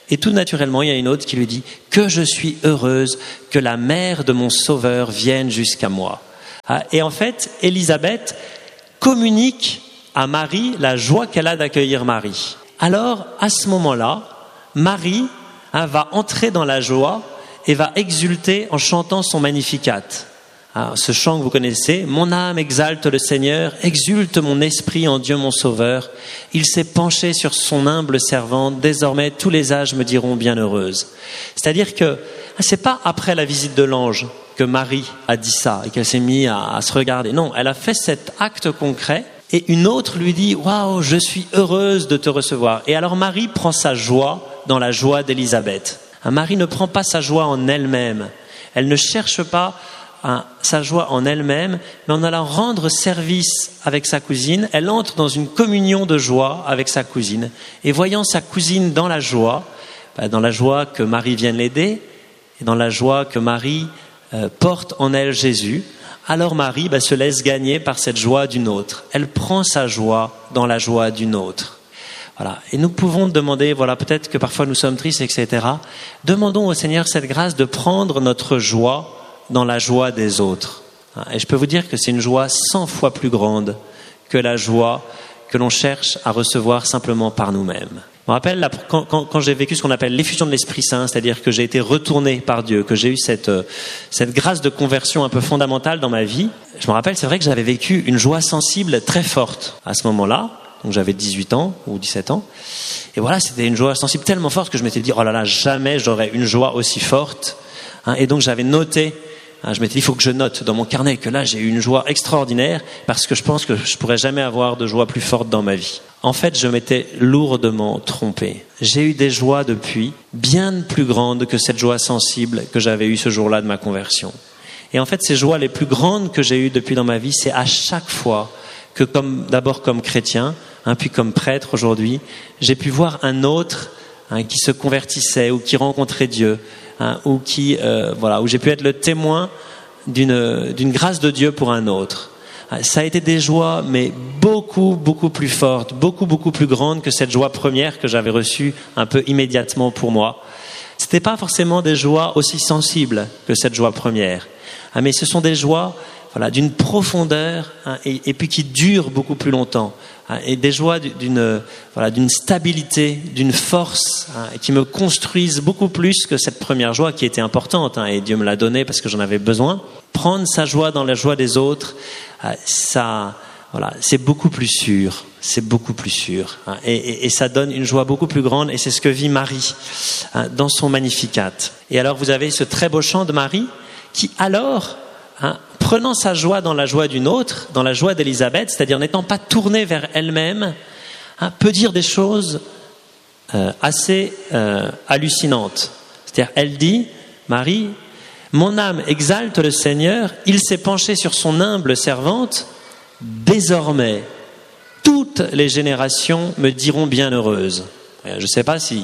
Et tout naturellement, il y a une autre qui lui dit « Que je suis heureuse que la mère de mon sauveur vienne jusqu'à moi. » Et en fait, Élisabeth communique à Marie la joie qu'elle a d'accueillir Marie. Alors, à ce moment-là, Marie hein, va entrer dans la joie et va exulter en chantant son Magnificat. Alors, ce chant que vous connaissez, « Mon âme exalte le Seigneur, exulte mon esprit en Dieu mon Sauveur. Il s'est penché sur son humble servante, désormais tous les âges me diront bienheureuse. » C'est-à-dire que c'est pas après la visite de l'ange que Marie a dit ça et qu'elle s'est mise à, à se regarder. Non, elle a fait cet acte concret et une autre lui dit « Waouh, je suis heureuse de te recevoir. » Et alors Marie prend sa joie dans la joie d'Élisabeth. Marie ne prend pas sa joie en elle-même. Elle ne cherche pas Hein, sa joie en elle-même, mais en allant rendre service avec sa cousine, elle entre dans une communion de joie avec sa cousine. Et voyant sa cousine dans la joie, bah, dans la joie que Marie vienne l'aider, et dans la joie que Marie euh, porte en elle Jésus, alors Marie bah, se laisse gagner par cette joie d'une autre. Elle prend sa joie dans la joie d'une autre. Voilà. Et nous pouvons demander, voilà, peut-être que parfois nous sommes tristes, et cetera. Demandons au Seigneur cette grâce de prendre notre joie dans la joie des autres. Et je peux vous dire que c'est une joie cent fois plus grande que la joie que l'on cherche à recevoir simplement par nous-mêmes. Je me rappelle là, quand, quand, quand j'ai vécu ce qu'on appelle l'effusion de l'Esprit Saint, c'est-à-dire que j'ai été retourné par Dieu, que j'ai eu cette, cette grâce de conversion un peu fondamentale dans ma vie. Je me rappelle, c'est vrai que j'avais vécu une joie sensible très forte à ce moment-là. Donc j'avais dix-huit ans ou dix-sept ans. Et voilà, c'était une joie sensible tellement forte que je m'étais dit, oh là là, jamais j'aurais une joie aussi forte. Hein, et donc j'avais noté, hein, je m'étais dit, il faut que je note dans mon carnet que là j'ai eu une joie extraordinaire parce que je pense que je pourrais jamais avoir de joie plus forte dans ma vie. En fait, je m'étais lourdement trompé. J'ai eu des joies depuis bien plus grandes que cette joie sensible que j'avais eue ce jour-là de ma conversion. Et en fait, ces joies les plus grandes que j'ai eues depuis dans ma vie, c'est à chaque fois que, comme, d'abord comme chrétien, hein, puis comme prêtre aujourd'hui, j'ai pu voir un autre hein, qui se convertissait ou qui rencontrait Dieu, hein, ou qui, euh, voilà, où j'ai pu être le témoin d'une, d'une grâce de Dieu pour un autre. Ça a été des joies, mais beaucoup, beaucoup plus fortes, beaucoup, beaucoup plus grandes que cette joie première que j'avais reçue un peu immédiatement pour moi. C'était pas forcément des joies aussi sensibles que cette joie première, hein, mais ce sont des joies, voilà, d'une profondeur hein, et, et puis qui durent beaucoup plus longtemps, hein, et des joies d'une, voilà, d'une stabilité, d'une force, hein, et qui me construisent beaucoup plus que cette première joie qui était importante, hein, et Dieu me l'a donnée parce que j'en avais besoin. Prendre sa joie dans la joie des autres, euh, ça, voilà, c'est beaucoup plus sûr, c'est beaucoup plus sûr, hein, et, et, et ça donne une joie beaucoup plus grande, et c'est ce que vit Marie hein, dans son Magnificat. Et alors vous avez ce très beau chant de Marie qui alors, hein, prenant sa joie dans la joie d'une autre, dans la joie d'Élisabeth, c'est-à-dire n'étant pas tournée vers elle-même, hein, peut dire des choses euh, assez euh, hallucinantes. C'est-à-dire, elle dit, Marie, « Mon âme exalte le Seigneur, il s'est penché sur son humble servante, désormais, toutes les générations me diront bienheureuse. » Je ne sais pas si,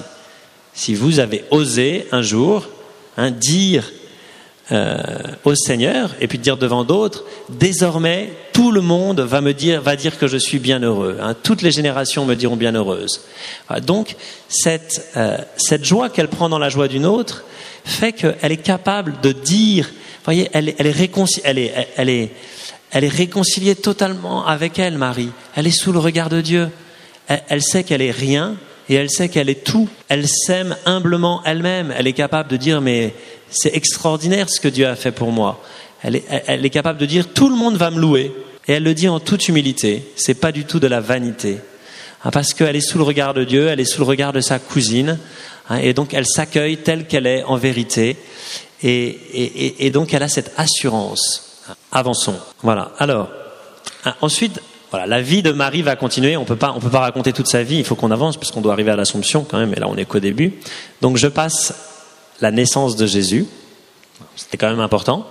si vous avez osé un jour hein, dire Euh, au Seigneur et puis dire devant d'autres, désormais tout le monde va me dire, va dire que je suis bienheureux, hein, toutes les générations me diront bienheureuse. Voilà, donc cette, euh, cette joie qu'elle prend dans la joie d'une autre fait qu'elle est capable de dire, voyez, elle, elle, est réconci- elle, est, elle, elle, est, elle est réconciliée totalement avec elle, Marie, elle est sous le regard de Dieu, elle, elle sait qu'elle est rien et elle sait qu'elle est tout, elle s'aime humblement elle-même, elle est capable de dire mais c'est extraordinaire ce que Dieu a fait pour moi. Elle est, elle est capable de dire tout le monde va me louer. Et elle le dit en toute humilité. C'est pas du tout de la vanité. Hein, parce qu'elle est sous le regard de Dieu, elle est sous le regard de sa cousine. Hein, et donc elle s'accueille telle qu'elle est en vérité. Et, et, et donc elle a cette assurance. Avançons. Voilà. Alors, hein, ensuite, voilà, la vie de Marie va continuer. On peut pas, on peut pas raconter toute sa vie. Il faut qu'on avance parce qu'on doit arriver à l'Assomption quand même. Et là, on est qu'au début. Donc je passe la naissance de Jésus, c'était quand même important.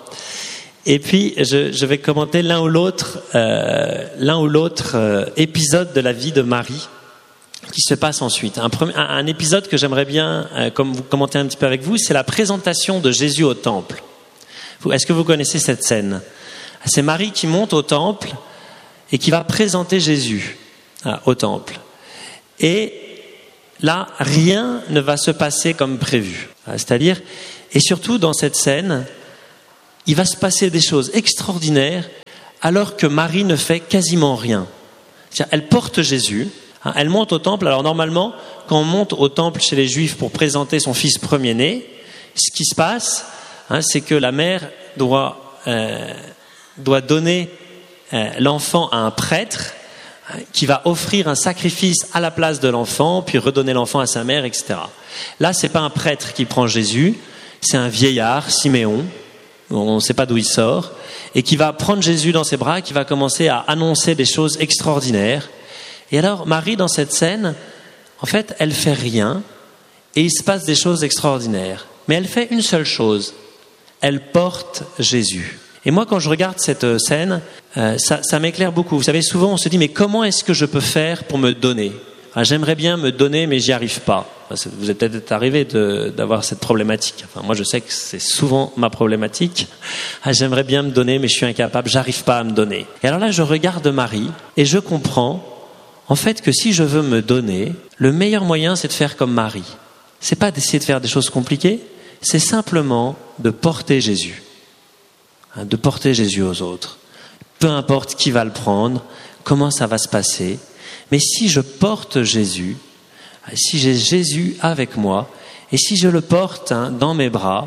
Et puis je, je vais commenter l'un ou l'autre, euh, l'un ou l'autre euh, épisode de la vie de Marie qui se passe ensuite. Un, premier, un, un épisode que j'aimerais bien euh, comme vous commenter un petit peu avec vous, c'est la présentation de Jésus au temple. Est-ce que vous connaissez cette scène? C'est Marie qui monte au temple et qui va présenter Jésus euh, au temple. Et là, rien ne va se passer comme prévu. C'est-à-dire, et surtout dans cette scène, il va se passer des choses extraordinaires alors que Marie ne fait quasiment rien. C'est-à-dire, elle porte Jésus, hein, elle monte au temple. Alors normalement, quand on monte au temple chez les Juifs pour présenter son fils premier-né, ce qui se passe, hein, c'est que la mère doit, euh, doit donner euh, l'enfant à un prêtre hein, qui va offrir un sacrifice à la place de l'enfant, puis redonner l'enfant à sa mère, et cetera. Là, c'est pas un prêtre qui prend Jésus, c'est un vieillard, Siméon, on ne sait pas d'où il sort, et qui va prendre Jésus dans ses bras, qui va commencer à annoncer des choses extraordinaires. Et alors, Marie, dans cette scène, en fait, elle fait rien, et il se passe des choses extraordinaires. Mais elle fait une seule chose, elle porte Jésus. Et moi, quand je regarde cette scène, euh, ça, ça m'éclaire beaucoup. Vous savez, souvent, on se dit, mais comment est-ce que je peux faire pour me donner ? Ah, j'aimerais bien me donner, mais j'y arrive pas. Vous êtes peut-être arrivé de, d'avoir cette problématique. Enfin, moi, je sais que c'est souvent ma problématique. Ah, j'aimerais bien me donner, mais je suis incapable, j'arrive pas à me donner. Et alors là, je regarde Marie et je comprends, en fait, que si je veux me donner, le meilleur moyen, c'est de faire comme Marie. C'est pas d'essayer de faire des choses compliquées, c'est simplement de porter Jésus. Hein, de porter Jésus aux autres. Peu importe qui va le prendre, comment ça va se passer. Mais si je porte Jésus, si j'ai Jésus avec moi, et si je le porte hein, dans mes bras,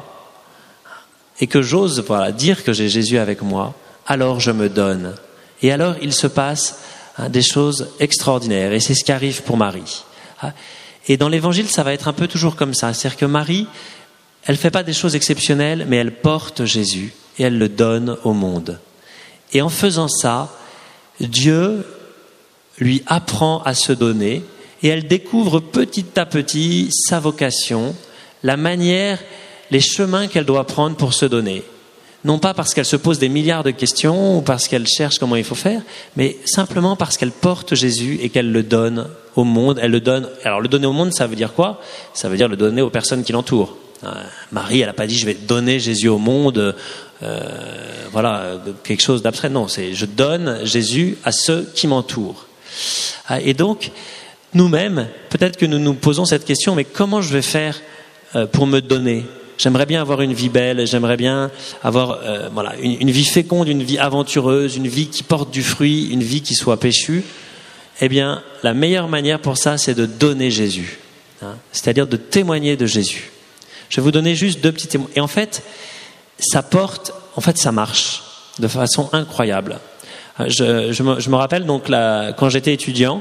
et que j'ose voilà, dire que j'ai Jésus avec moi, alors je me donne. Et alors il se passe hein, des choses extraordinaires. Et c'est ce qui arrive pour Marie. Et dans l'Évangile, ça va être un peu toujours comme ça. C'est-à-dire que Marie, elle ne fait pas des choses exceptionnelles, mais elle porte Jésus et elle le donne au monde. Et en faisant ça, Dieu lui apprend à se donner et elle découvre petit à petit sa vocation, la manière, les chemins qu'elle doit prendre pour se donner. Non pas parce qu'elle se pose des milliards de questions ou parce qu'elle cherche comment il faut faire, mais simplement parce qu'elle porte Jésus et qu'elle le donne au monde. Elle le donne. Alors le donner au monde, ça veut dire quoi ? Ça veut dire le donner aux personnes qui l'entourent. Euh, Marie, elle n'a pas dit je vais donner Jésus au monde, euh, voilà, quelque chose d'abstrait. Non, c'est je donne Jésus à ceux qui m'entourent. Et donc, nous-mêmes, peut-être que nous nous posons cette question, mais comment je vais faire pour me donner ? J'aimerais bien avoir une vie belle, j'aimerais bien avoir euh, voilà, une, une vie féconde, une vie aventureuse, une vie qui porte du fruit, une vie qui soit péchue. Eh bien, la meilleure manière pour ça, c'est de donner Jésus, hein, c'est-à-dire de témoigner de Jésus. Je vais vous donner juste deux petits témoins. Et en fait, ça porte, en fait, ça marche de façon incroyable. Je, je, me, je me rappelle donc là, quand j'étais étudiant,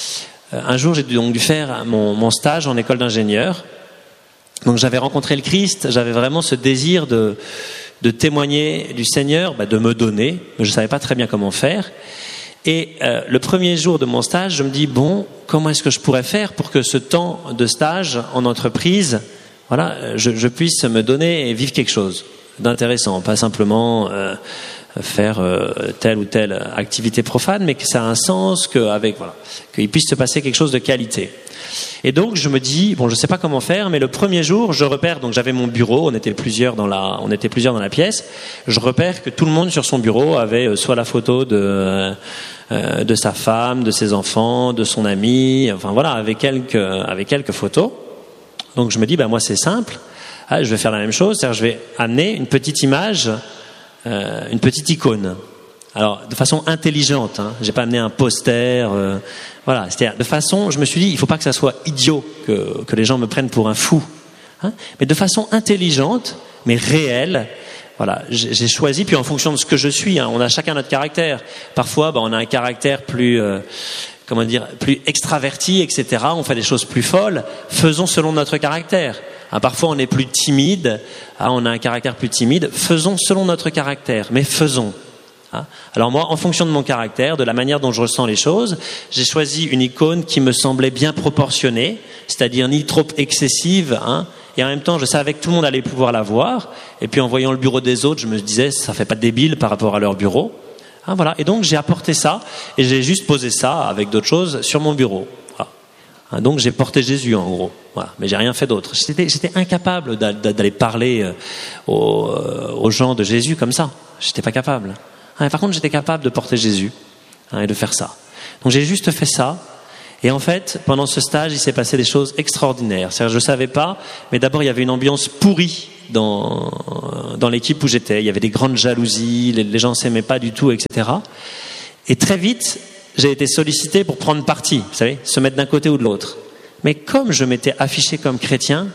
un jour j'ai donc dû faire mon, mon stage en école d'ingénieur. Donc j'avais rencontré le Christ, j'avais vraiment ce désir de, de témoigner du Seigneur, bah de me donner, mais je ne savais pas très bien comment faire. Et euh, le premier jour de mon stage, je me dis, bon, comment est-ce que je pourrais faire pour que ce temps de stage en entreprise, voilà, je, je puisse me donner et vivre quelque chose d'intéressant, pas simplement euh, faire euh, telle ou telle activité profane, mais que ça a un sens, que avec voilà, qu'il puisse se passer quelque chose de qualité. Et donc je me dis bon, je sais pas comment faire, mais le premier jour, je repère, donc j'avais mon bureau, on était plusieurs dans la, on était plusieurs dans la pièce. Je repère que tout le monde sur son bureau avait soit la photo de euh, de sa femme, de ses enfants, de son ami, enfin voilà, avec quelques avec quelques photos. Donc je me dis bah moi c'est simple, ah, je vais faire la même chose, c'est-à-dire je vais amener une petite image. Euh, une petite icône. Alors, de façon intelligente, hein. J'ai pas amené un poster. Euh, voilà, c'est-à-dire de façon, je me suis dit, il faut pas que ça soit idiot, que, que les gens me prennent pour un fou, hein. Mais de façon intelligente, mais réelle. Voilà, j'ai, j'ai choisi, puis en fonction de ce que je suis, hein, on a chacun notre caractère. Parfois, bah, on a un caractère plus, euh, comment dire, plus extraverti, et cetera. On fait des choses plus folles. Faisons selon notre caractère. Ah, parfois on est plus timide, ah, on a un caractère plus timide, faisons selon notre caractère, mais faisons. Ah. Alors moi, en fonction de mon caractère, de la manière dont je ressens les choses, j'ai choisi une icône qui me semblait bien proportionnée, c'est-à-dire ni trop excessive, hein, et en même temps je savais que tout le monde allait pouvoir la voir, et puis en voyant le bureau des autres, je me disais, ça fait pas de débile par rapport à leur bureau. Ah, voilà. Et donc j'ai apporté ça, et j'ai juste posé ça avec d'autres choses sur mon bureau. Donc j'ai porté Jésus en gros, voilà. Mais j'ai rien fait d'autre. J'étais, j'étais incapable d'aller parler aux, aux gens de Jésus comme ça. J'étais pas capable. Par contre, j'étais capable de porter Jésus, hein, et de faire ça. Donc j'ai juste fait ça. Et en fait, pendant ce stage, il s'est passé des choses extraordinaires. C'est-à-dire, je ne savais pas, mais d'abord, il y avait une ambiance pourrie dans, dans l'équipe où j'étais. Il y avait des grandes jalousies, les, les gens ne s'aimaient pas du tout, et cetera. Et très vite, j'ai été sollicité pour prendre parti, vous savez, se mettre d'un côté ou de l'autre. Mais comme je m'étais affiché comme chrétien,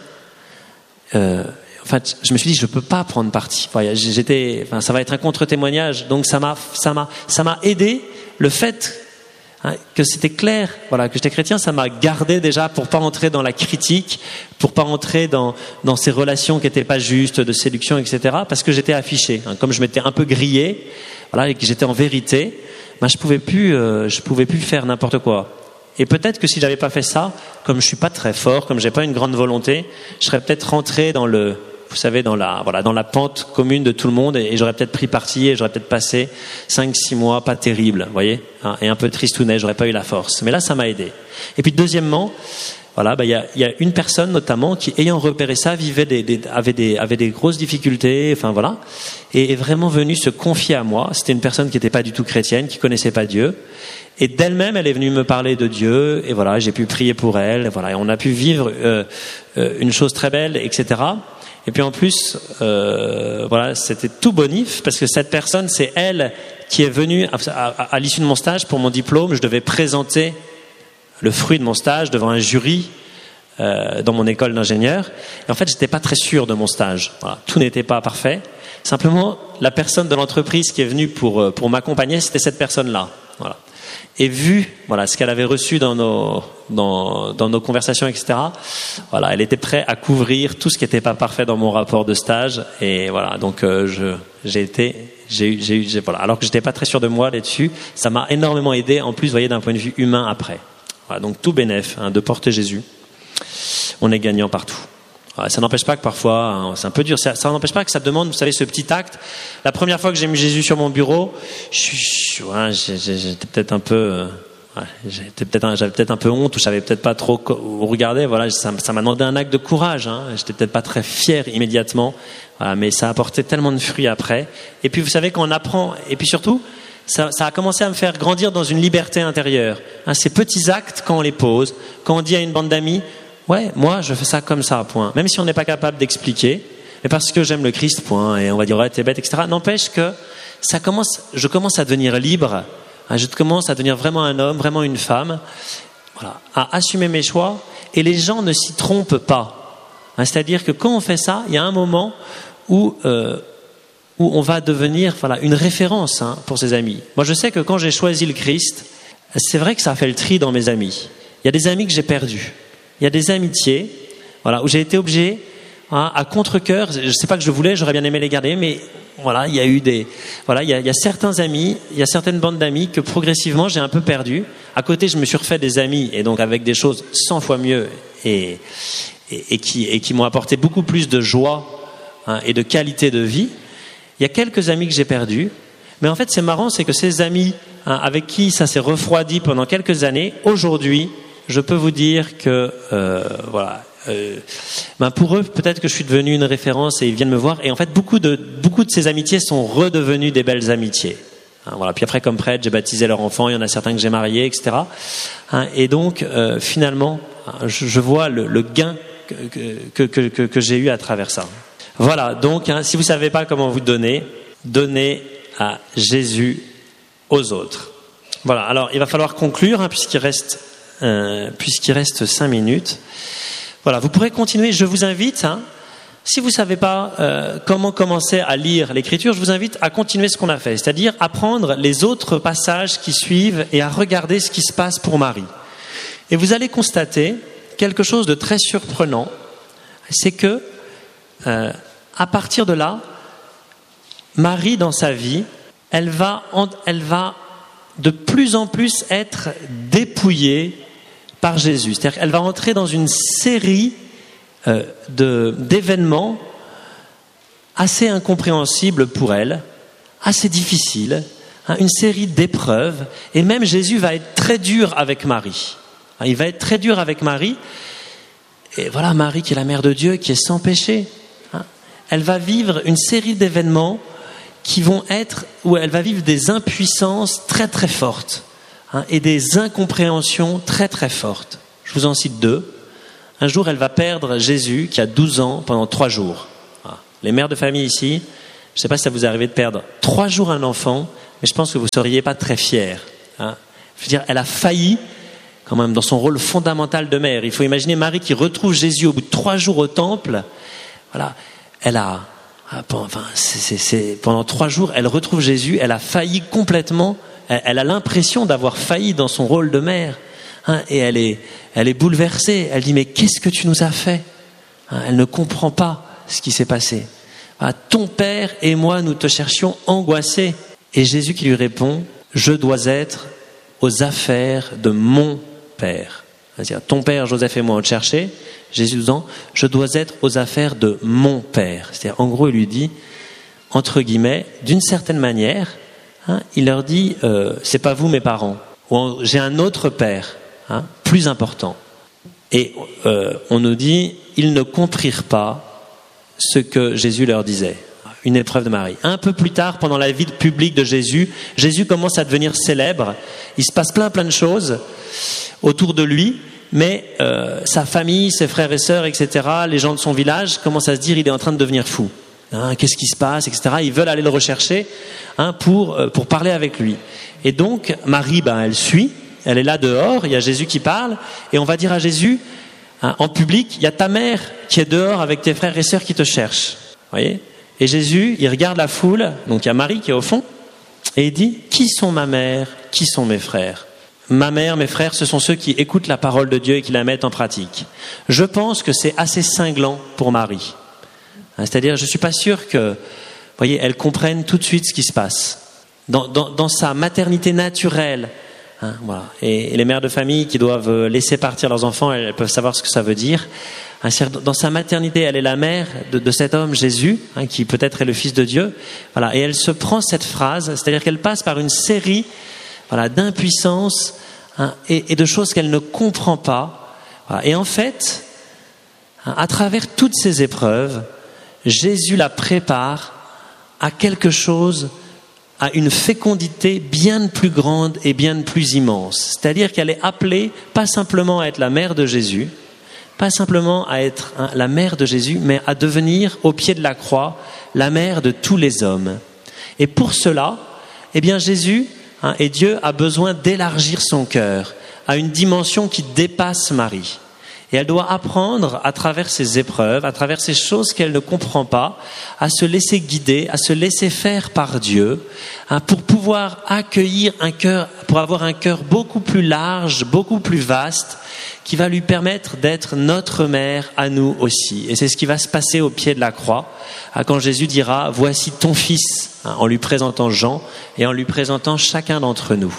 euh, en fait, je me suis dit, je ne peux pas prendre parti. Enfin, j'étais, enfin, ça va être un contre-témoignage. Donc, ça m'a, ça m'a, ça m'a aidé, le fait hein, que c'était clair, voilà, que j'étais chrétien, ça m'a gardé déjà pour pas entrer dans la critique, pour pas entrer dans dans ces relations qui étaient pas justes, de séduction, et cetera. Parce que j'étais affiché, hein, comme je m'étais un peu grillé, voilà, et que j'étais en vérité, ben je pouvais plus, euh, je pouvais plus faire n'importe quoi. Et peut-être que si j'avais pas fait ça, comme je suis pas très fort, comme j'ai pas une grande volonté, je serais peut-être rentré dans le vous savez, dans la, voilà, dans la pente commune de tout le monde, et, et j'aurais peut-être pris parti, et j'aurais peut-être passé cinq, six mois pas terribles, vous voyez, hein, et un peu tristounet, j'aurais pas eu la force. Mais là, ça m'a aidé. Et puis, deuxièmement, voilà, bah, il y a, y a une personne, notamment, qui, ayant repéré ça, vivait des, des, avait des, avait des grosses difficultés, enfin, voilà, et est vraiment venue se confier à moi. C'était une personne qui n'était pas du tout chrétienne, qui connaissait pas Dieu. Et d'elle-même, elle est venue me parler de Dieu, et voilà, j'ai pu prier pour elle, et voilà, et on a pu vivre, euh, euh, une chose très belle, et cetera. Et puis en plus, euh, voilà, c'était tout bonif parce que cette personne, c'est elle qui est venue à, à, à l'issue de mon stage pour mon diplôme. Je devais présenter le fruit de mon stage devant un jury euh, dans mon école d'ingénieur. Et en fait, j'étais pas très sûr de mon stage. Voilà, tout n'était pas parfait. Simplement, la personne de l'entreprise qui est venue pour pour m'accompagner, c'était cette personne-là. Voilà. Et vu, voilà, ce qu'elle avait reçu dans nos dans dans nos conversations, et cetera. Voilà, elle était prête à couvrir tout ce qui n'était pas parfait dans mon rapport de stage. Et voilà, donc euh, je j'ai été j'ai eu j'ai eu j'ai, voilà, alors que j'étais pas très sûr de moi là-dessus, ça m'a énormément aidé. En plus, vous voyez, d'un point de vue humain après. Voilà, donc tout bénef, hein, de porter Jésus. On est gagnant partout. Ouais, ça n'empêche pas que parfois, hein, c'est un peu dur, ça, ça n'empêche pas que ça demande, vous savez, ce petit acte. La première fois que j'ai mis Jésus sur mon bureau, je, je, ouais, j'étais peut-être un peu, euh, ouais, j'étais peut-être, j'avais peut-être un peu honte, ou je savais peut-être pas trop où regarder. Voilà, ça, ça m'a demandé un acte de courage. Hein, j'étais peut-être pas très fier immédiatement, voilà, mais ça a apporté tellement de fruits après. Et puis vous savez, quand on apprend, et puis surtout, ça, ça a commencé à me faire grandir dans une liberté intérieure. Hein, ces petits actes, quand on les pose, quand on dit à une bande d'amis, ouais, moi je fais ça comme ça, point. Même si on n'est pas capable d'expliquer, mais parce que j'aime le Christ, point. Et on va dire ouais, t'es bête, et cetera. N'empêche que ça commence, je commence à devenir libre. Hein, je commence à devenir vraiment un homme, vraiment une femme. Voilà, à assumer mes choix. Et les gens ne s'y trompent pas. Hein, c'est-à-dire que quand on fait ça, il y a un moment où euh, où on va devenir, voilà, une référence hein, pour ses amis. Moi, je sais que quand j'ai choisi le Christ, c'est vrai que ça a fait le tri dans mes amis. Il y a des amis que j'ai perdus. Il y a des amitiés, voilà, où j'ai été obligé, hein, à contre-cœur. Je ne sais pas que je voulais, j'aurais bien aimé les garder, mais voilà, il y a eu des, voilà, il y a, il y a certains amis, il y a certaines bandes d'amis que progressivement j'ai un peu perdu. À côté, je me suis refait des amis, et donc avec des choses cent fois mieux et et, et qui et qui m'ont apporté beaucoup plus de joie hein, et de qualité de vie. Il y a quelques amis que j'ai perdus, mais en fait, c'est marrant, c'est que ces amis hein, avec qui ça s'est refroidi pendant quelques années, aujourd'hui, je peux vous dire que euh, voilà, euh, ben pour eux peut-être que je suis devenu une référence et ils viennent me voir. Et en fait, beaucoup de beaucoup de ces amitiés sont redevenues des belles amitiés. Hein, voilà. Puis après, comme prêtre, j'ai baptisé leurs enfants. Il y en a certains que j'ai mariés, et cetera. Hein, et donc, euh, finalement, je, je vois le, le gain que que, que que que j'ai eu à travers ça. Voilà. Donc, hein, si vous savez pas comment vous donner, donnez à Jésus aux autres. Voilà. Alors, il va falloir conclure hein, puisqu'il reste Euh, puisqu'il reste cinq minutes. Voilà, vous pourrez continuer. Je vous invite, hein, si vous ne savez pas euh, comment commencer à lire l'Écriture, je vous invite à continuer ce qu'on a fait, c'est-à-dire à prendre les autres passages qui suivent et à regarder ce qui se passe pour Marie. Et vous allez constater quelque chose de très surprenant, c'est que euh, à partir de là, Marie, dans sa vie, elle va, elle va de plus en plus être dépouillée par Jésus. C'est-à-dire qu'elle va entrer dans une série euh, de, d'événements assez incompréhensibles pour elle, assez difficiles, hein, une série d'épreuves, et même Jésus va être très dur avec Marie. Hein, il va être très dur avec Marie, et voilà Marie qui est la mère de Dieu, qui est sans péché. Hein, elle va vivre une série d'événements qui vont être, où elle va vivre des impuissances très très fortes. hein, et des incompréhensions très très fortes. Je vous en cite deux. Un jour, elle va perdre Jésus, qui a douze ans, pendant trois jours. Voilà. Les mères de famille ici, je ne sais pas si ça vous est arrivé de perdre trois jours un enfant, mais je pense que vous ne seriez pas très fiers. Hein. Je veux dire, elle a failli, quand même, dans son rôle fondamental de mère. Il faut imaginer Marie qui retrouve Jésus au bout de trois jours au temple. Voilà, elle a, enfin, c'est, c'est, c'est, pendant trois jours, elle retrouve Jésus. Elle a failli complètement. Elle, elle a l'impression d'avoir failli dans son rôle de mère. Hein, et elle est, elle est bouleversée. Elle dit, mais qu'est-ce que tu nous as fait? Hein, elle ne comprend pas ce qui s'est passé. Ah, ton père et moi, nous te cherchions angoissés. Et Jésus qui lui répond, je dois être aux affaires de mon père. C'est-à-dire, ton père, Joseph et moi, on te cherchait. Jésus disant, je dois être aux affaires de mon père. C'est-à-dire, en gros, il lui dit, entre guillemets, d'une certaine manière, hein, il leur dit, euh, c'est pas vous mes parents. Ou j'ai un autre père, hein, plus important. Et euh, on nous dit, ils ne comprirent pas ce que Jésus leur disait. Une épreuve de Marie. Un peu plus tard, pendant la vie publique de Jésus, Jésus commence à devenir célèbre. Il se passe plein plein de choses autour de lui, mais euh, sa famille, ses frères et sœurs, et cetera, les gens de son village commencent à se dire il est en train de devenir fou. Hein, qu'est-ce qui se passe, et cetera. Ils veulent aller le rechercher, hein, pour euh, pour parler avec lui. Et donc Marie, ben elle suit. Elle est là dehors. Il y a Jésus qui parle, et on va dire à Jésus, hein, en public, il y a ta mère qui est dehors avec tes frères et sœurs qui te cherchent. Vous voyez ? Et Jésus, il regarde la foule, donc il y a Marie qui est au fond, et il dit, qui sont ma mère, qui sont mes frères? Ma mère, mes frères, ce sont ceux qui écoutent la parole de Dieu et qui la mettent en pratique. Je pense que c'est assez cinglant pour Marie. C'est-à-dire, je ne suis pas sûr que, vous voyez, elle comprenne tout de suite ce qui se passe. Dans, dans, dans sa maternité naturelle, hein, voilà. Et, et les mères de famille qui doivent laisser partir leurs enfants, elles peuvent savoir ce que ça veut dire. Dans sa maternité, elle est la mère de, de cet homme Jésus, hein, qui peut-être est le Fils de Dieu. Voilà, et elle se prend cette phrase, c'est-à-dire qu'elle passe par une série, voilà, d'impuissances, hein, et, et de choses qu'elle ne comprend pas. Voilà. Et en fait, hein, à travers toutes ces épreuves, Jésus la prépare à quelque chose, à une fécondité bien plus grande et bien plus immense. C'est-à-dire qu'elle est appelée pas simplement à être la mère de Jésus, pas simplement à être, hein, la mère de Jésus, mais à devenir, au pied de la croix, la mère de tous les hommes. Et pour cela, eh bien Jésus, hein, et Dieu a besoin d'élargir son cœur à une dimension qui dépasse Marie. Et elle doit apprendre, à travers ces épreuves, à travers ces choses qu'elle ne comprend pas, à se laisser guider, à se laisser faire par Dieu, hein, pour pouvoir accueillir un cœur, pour avoir un cœur beaucoup plus large, beaucoup plus vaste, qui va lui permettre d'être notre mère à nous aussi. Et c'est ce qui va se passer au pied de la croix, quand Jésus dira « Voici ton fils », en lui présentant Jean et en lui présentant chacun d'entre nous.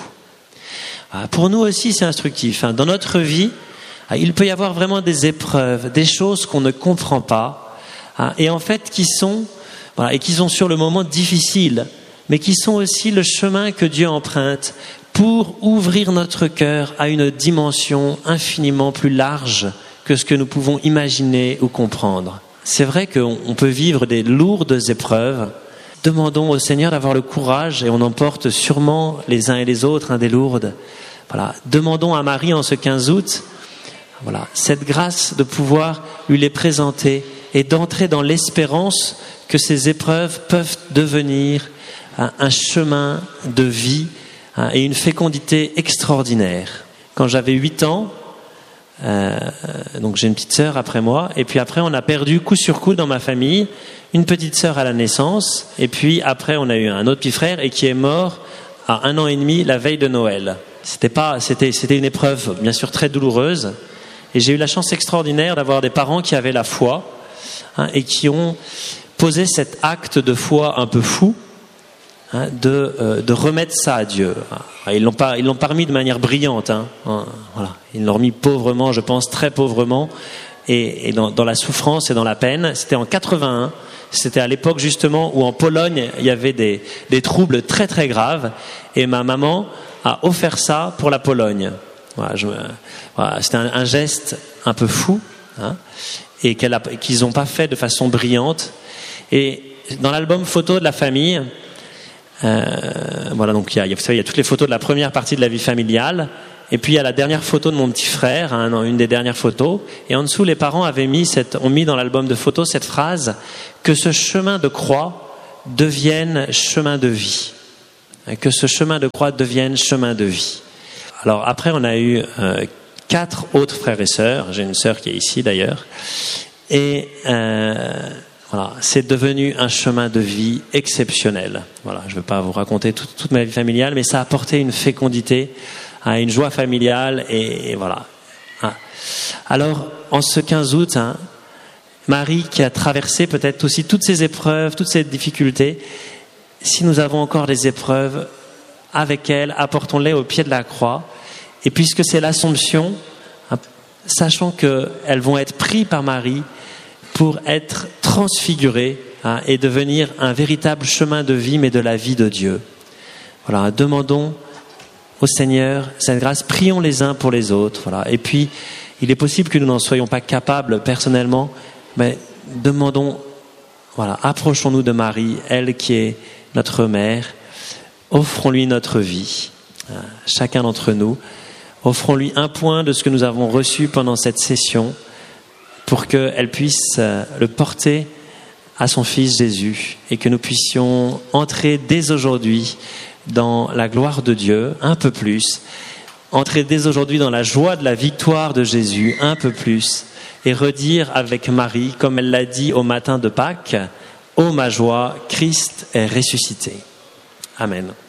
Pour nous aussi, c'est instructif. Dans notre vie, il peut y avoir vraiment des épreuves, des choses qu'on ne comprend pas, et en fait qui sont, voilà, et qui sont sur le moment difficiles, mais qui sont aussi le chemin que Dieu emprunte pour ouvrir notre cœur à une dimension infiniment plus large que ce que nous pouvons imaginer ou comprendre. C'est vrai qu'on peut vivre des lourdes épreuves. Demandons au Seigneur d'avoir le courage, et on en porte sûrement les uns et les autres, hein, des lourdes. Voilà. Demandons à Marie en ce quinze août, voilà, cette grâce de pouvoir lui les présenter et d'entrer dans l'espérance que ces épreuves peuvent devenir un, un chemin de vie, hein, et une fécondité extraordinaire. Quand j'avais huit ans, euh, donc j'ai une petite sœur après moi, et puis après on a perdu coup sur coup dans ma famille une petite sœur à la naissance, et puis après on a eu un autre petit frère et qui est mort à un an et demi la veille de Noël. C'était pas, c'était, c'était une épreuve bien sûr très douloureuse. Et j'ai eu la chance extraordinaire d'avoir des parents qui avaient la foi, hein, et qui ont posé cet acte de foi un peu fou, hein, de, euh, de remettre ça à Dieu. Ils l'ont pas, ils l'ont pas remis de manière brillante, hein, hein, voilà. Ils l'ont remis pauvrement, je pense très pauvrement, et, et dans, dans la souffrance et dans la peine. C'était en quatre-vingt-un. C'était à l'époque justement où en Pologne il y avait des, des troubles très très graves, et ma maman a offert ça pour la Pologne. Voilà, je, voilà, c'était un, un geste un peu fou, hein, et qu'elle a, qu'ils n'ont pas fait de façon brillante. Et dans l'album photo de la famille, Euh, voilà, donc il y a, il y a, vous savez, il y a toutes les photos de la première partie de la vie familiale. Et puis il y a la dernière photo de mon petit frère, hein, une des dernières photos. Et en dessous, les parents avaient mis cette, ont mis dans l'album de photos cette phrase que ce chemin de croix devienne chemin de vie. Que ce chemin de croix devienne chemin de vie. Alors après, on a eu euh, quatre autres frères et sœurs. J'ai une sœur qui est ici d'ailleurs. Et euh, voilà, c'est devenu un chemin de vie exceptionnel. Voilà, je ne veux pas vous raconter toute, toute ma vie familiale, mais ça a apporté une fécondité, hein, une joie familiale, et, et voilà. Hein. Alors, en ce quinze août, hein, Marie qui a traversé peut-être aussi toutes ces épreuves, toutes ces difficultés, si nous avons encore des épreuves avec elle, apportons-les au pied de la croix. Et puisque c'est l'Assomption, sachant qu'elles vont être prises par Marie pour être transfigurées, hein, et devenir un véritable chemin de vie, mais de la vie de Dieu. Voilà, demandons au Seigneur cette grâce, prions les uns pour les autres. Voilà. Et puis, il est possible que nous n'en soyons pas capables personnellement, mais demandons, voilà, approchons-nous de Marie, elle qui est notre mère, offrons-lui notre vie, hein, chacun d'entre nous. Offrons-lui un point de ce que nous avons reçu pendant cette session pour qu'elle puisse le porter à son Fils Jésus et que nous puissions entrer dès aujourd'hui dans la gloire de Dieu un peu plus, entrer dès aujourd'hui dans la joie de la victoire de Jésus un peu plus et redire avec Marie, comme elle l'a dit au matin de Pâques, « Ô ma joie, Christ est ressuscité ». Amen.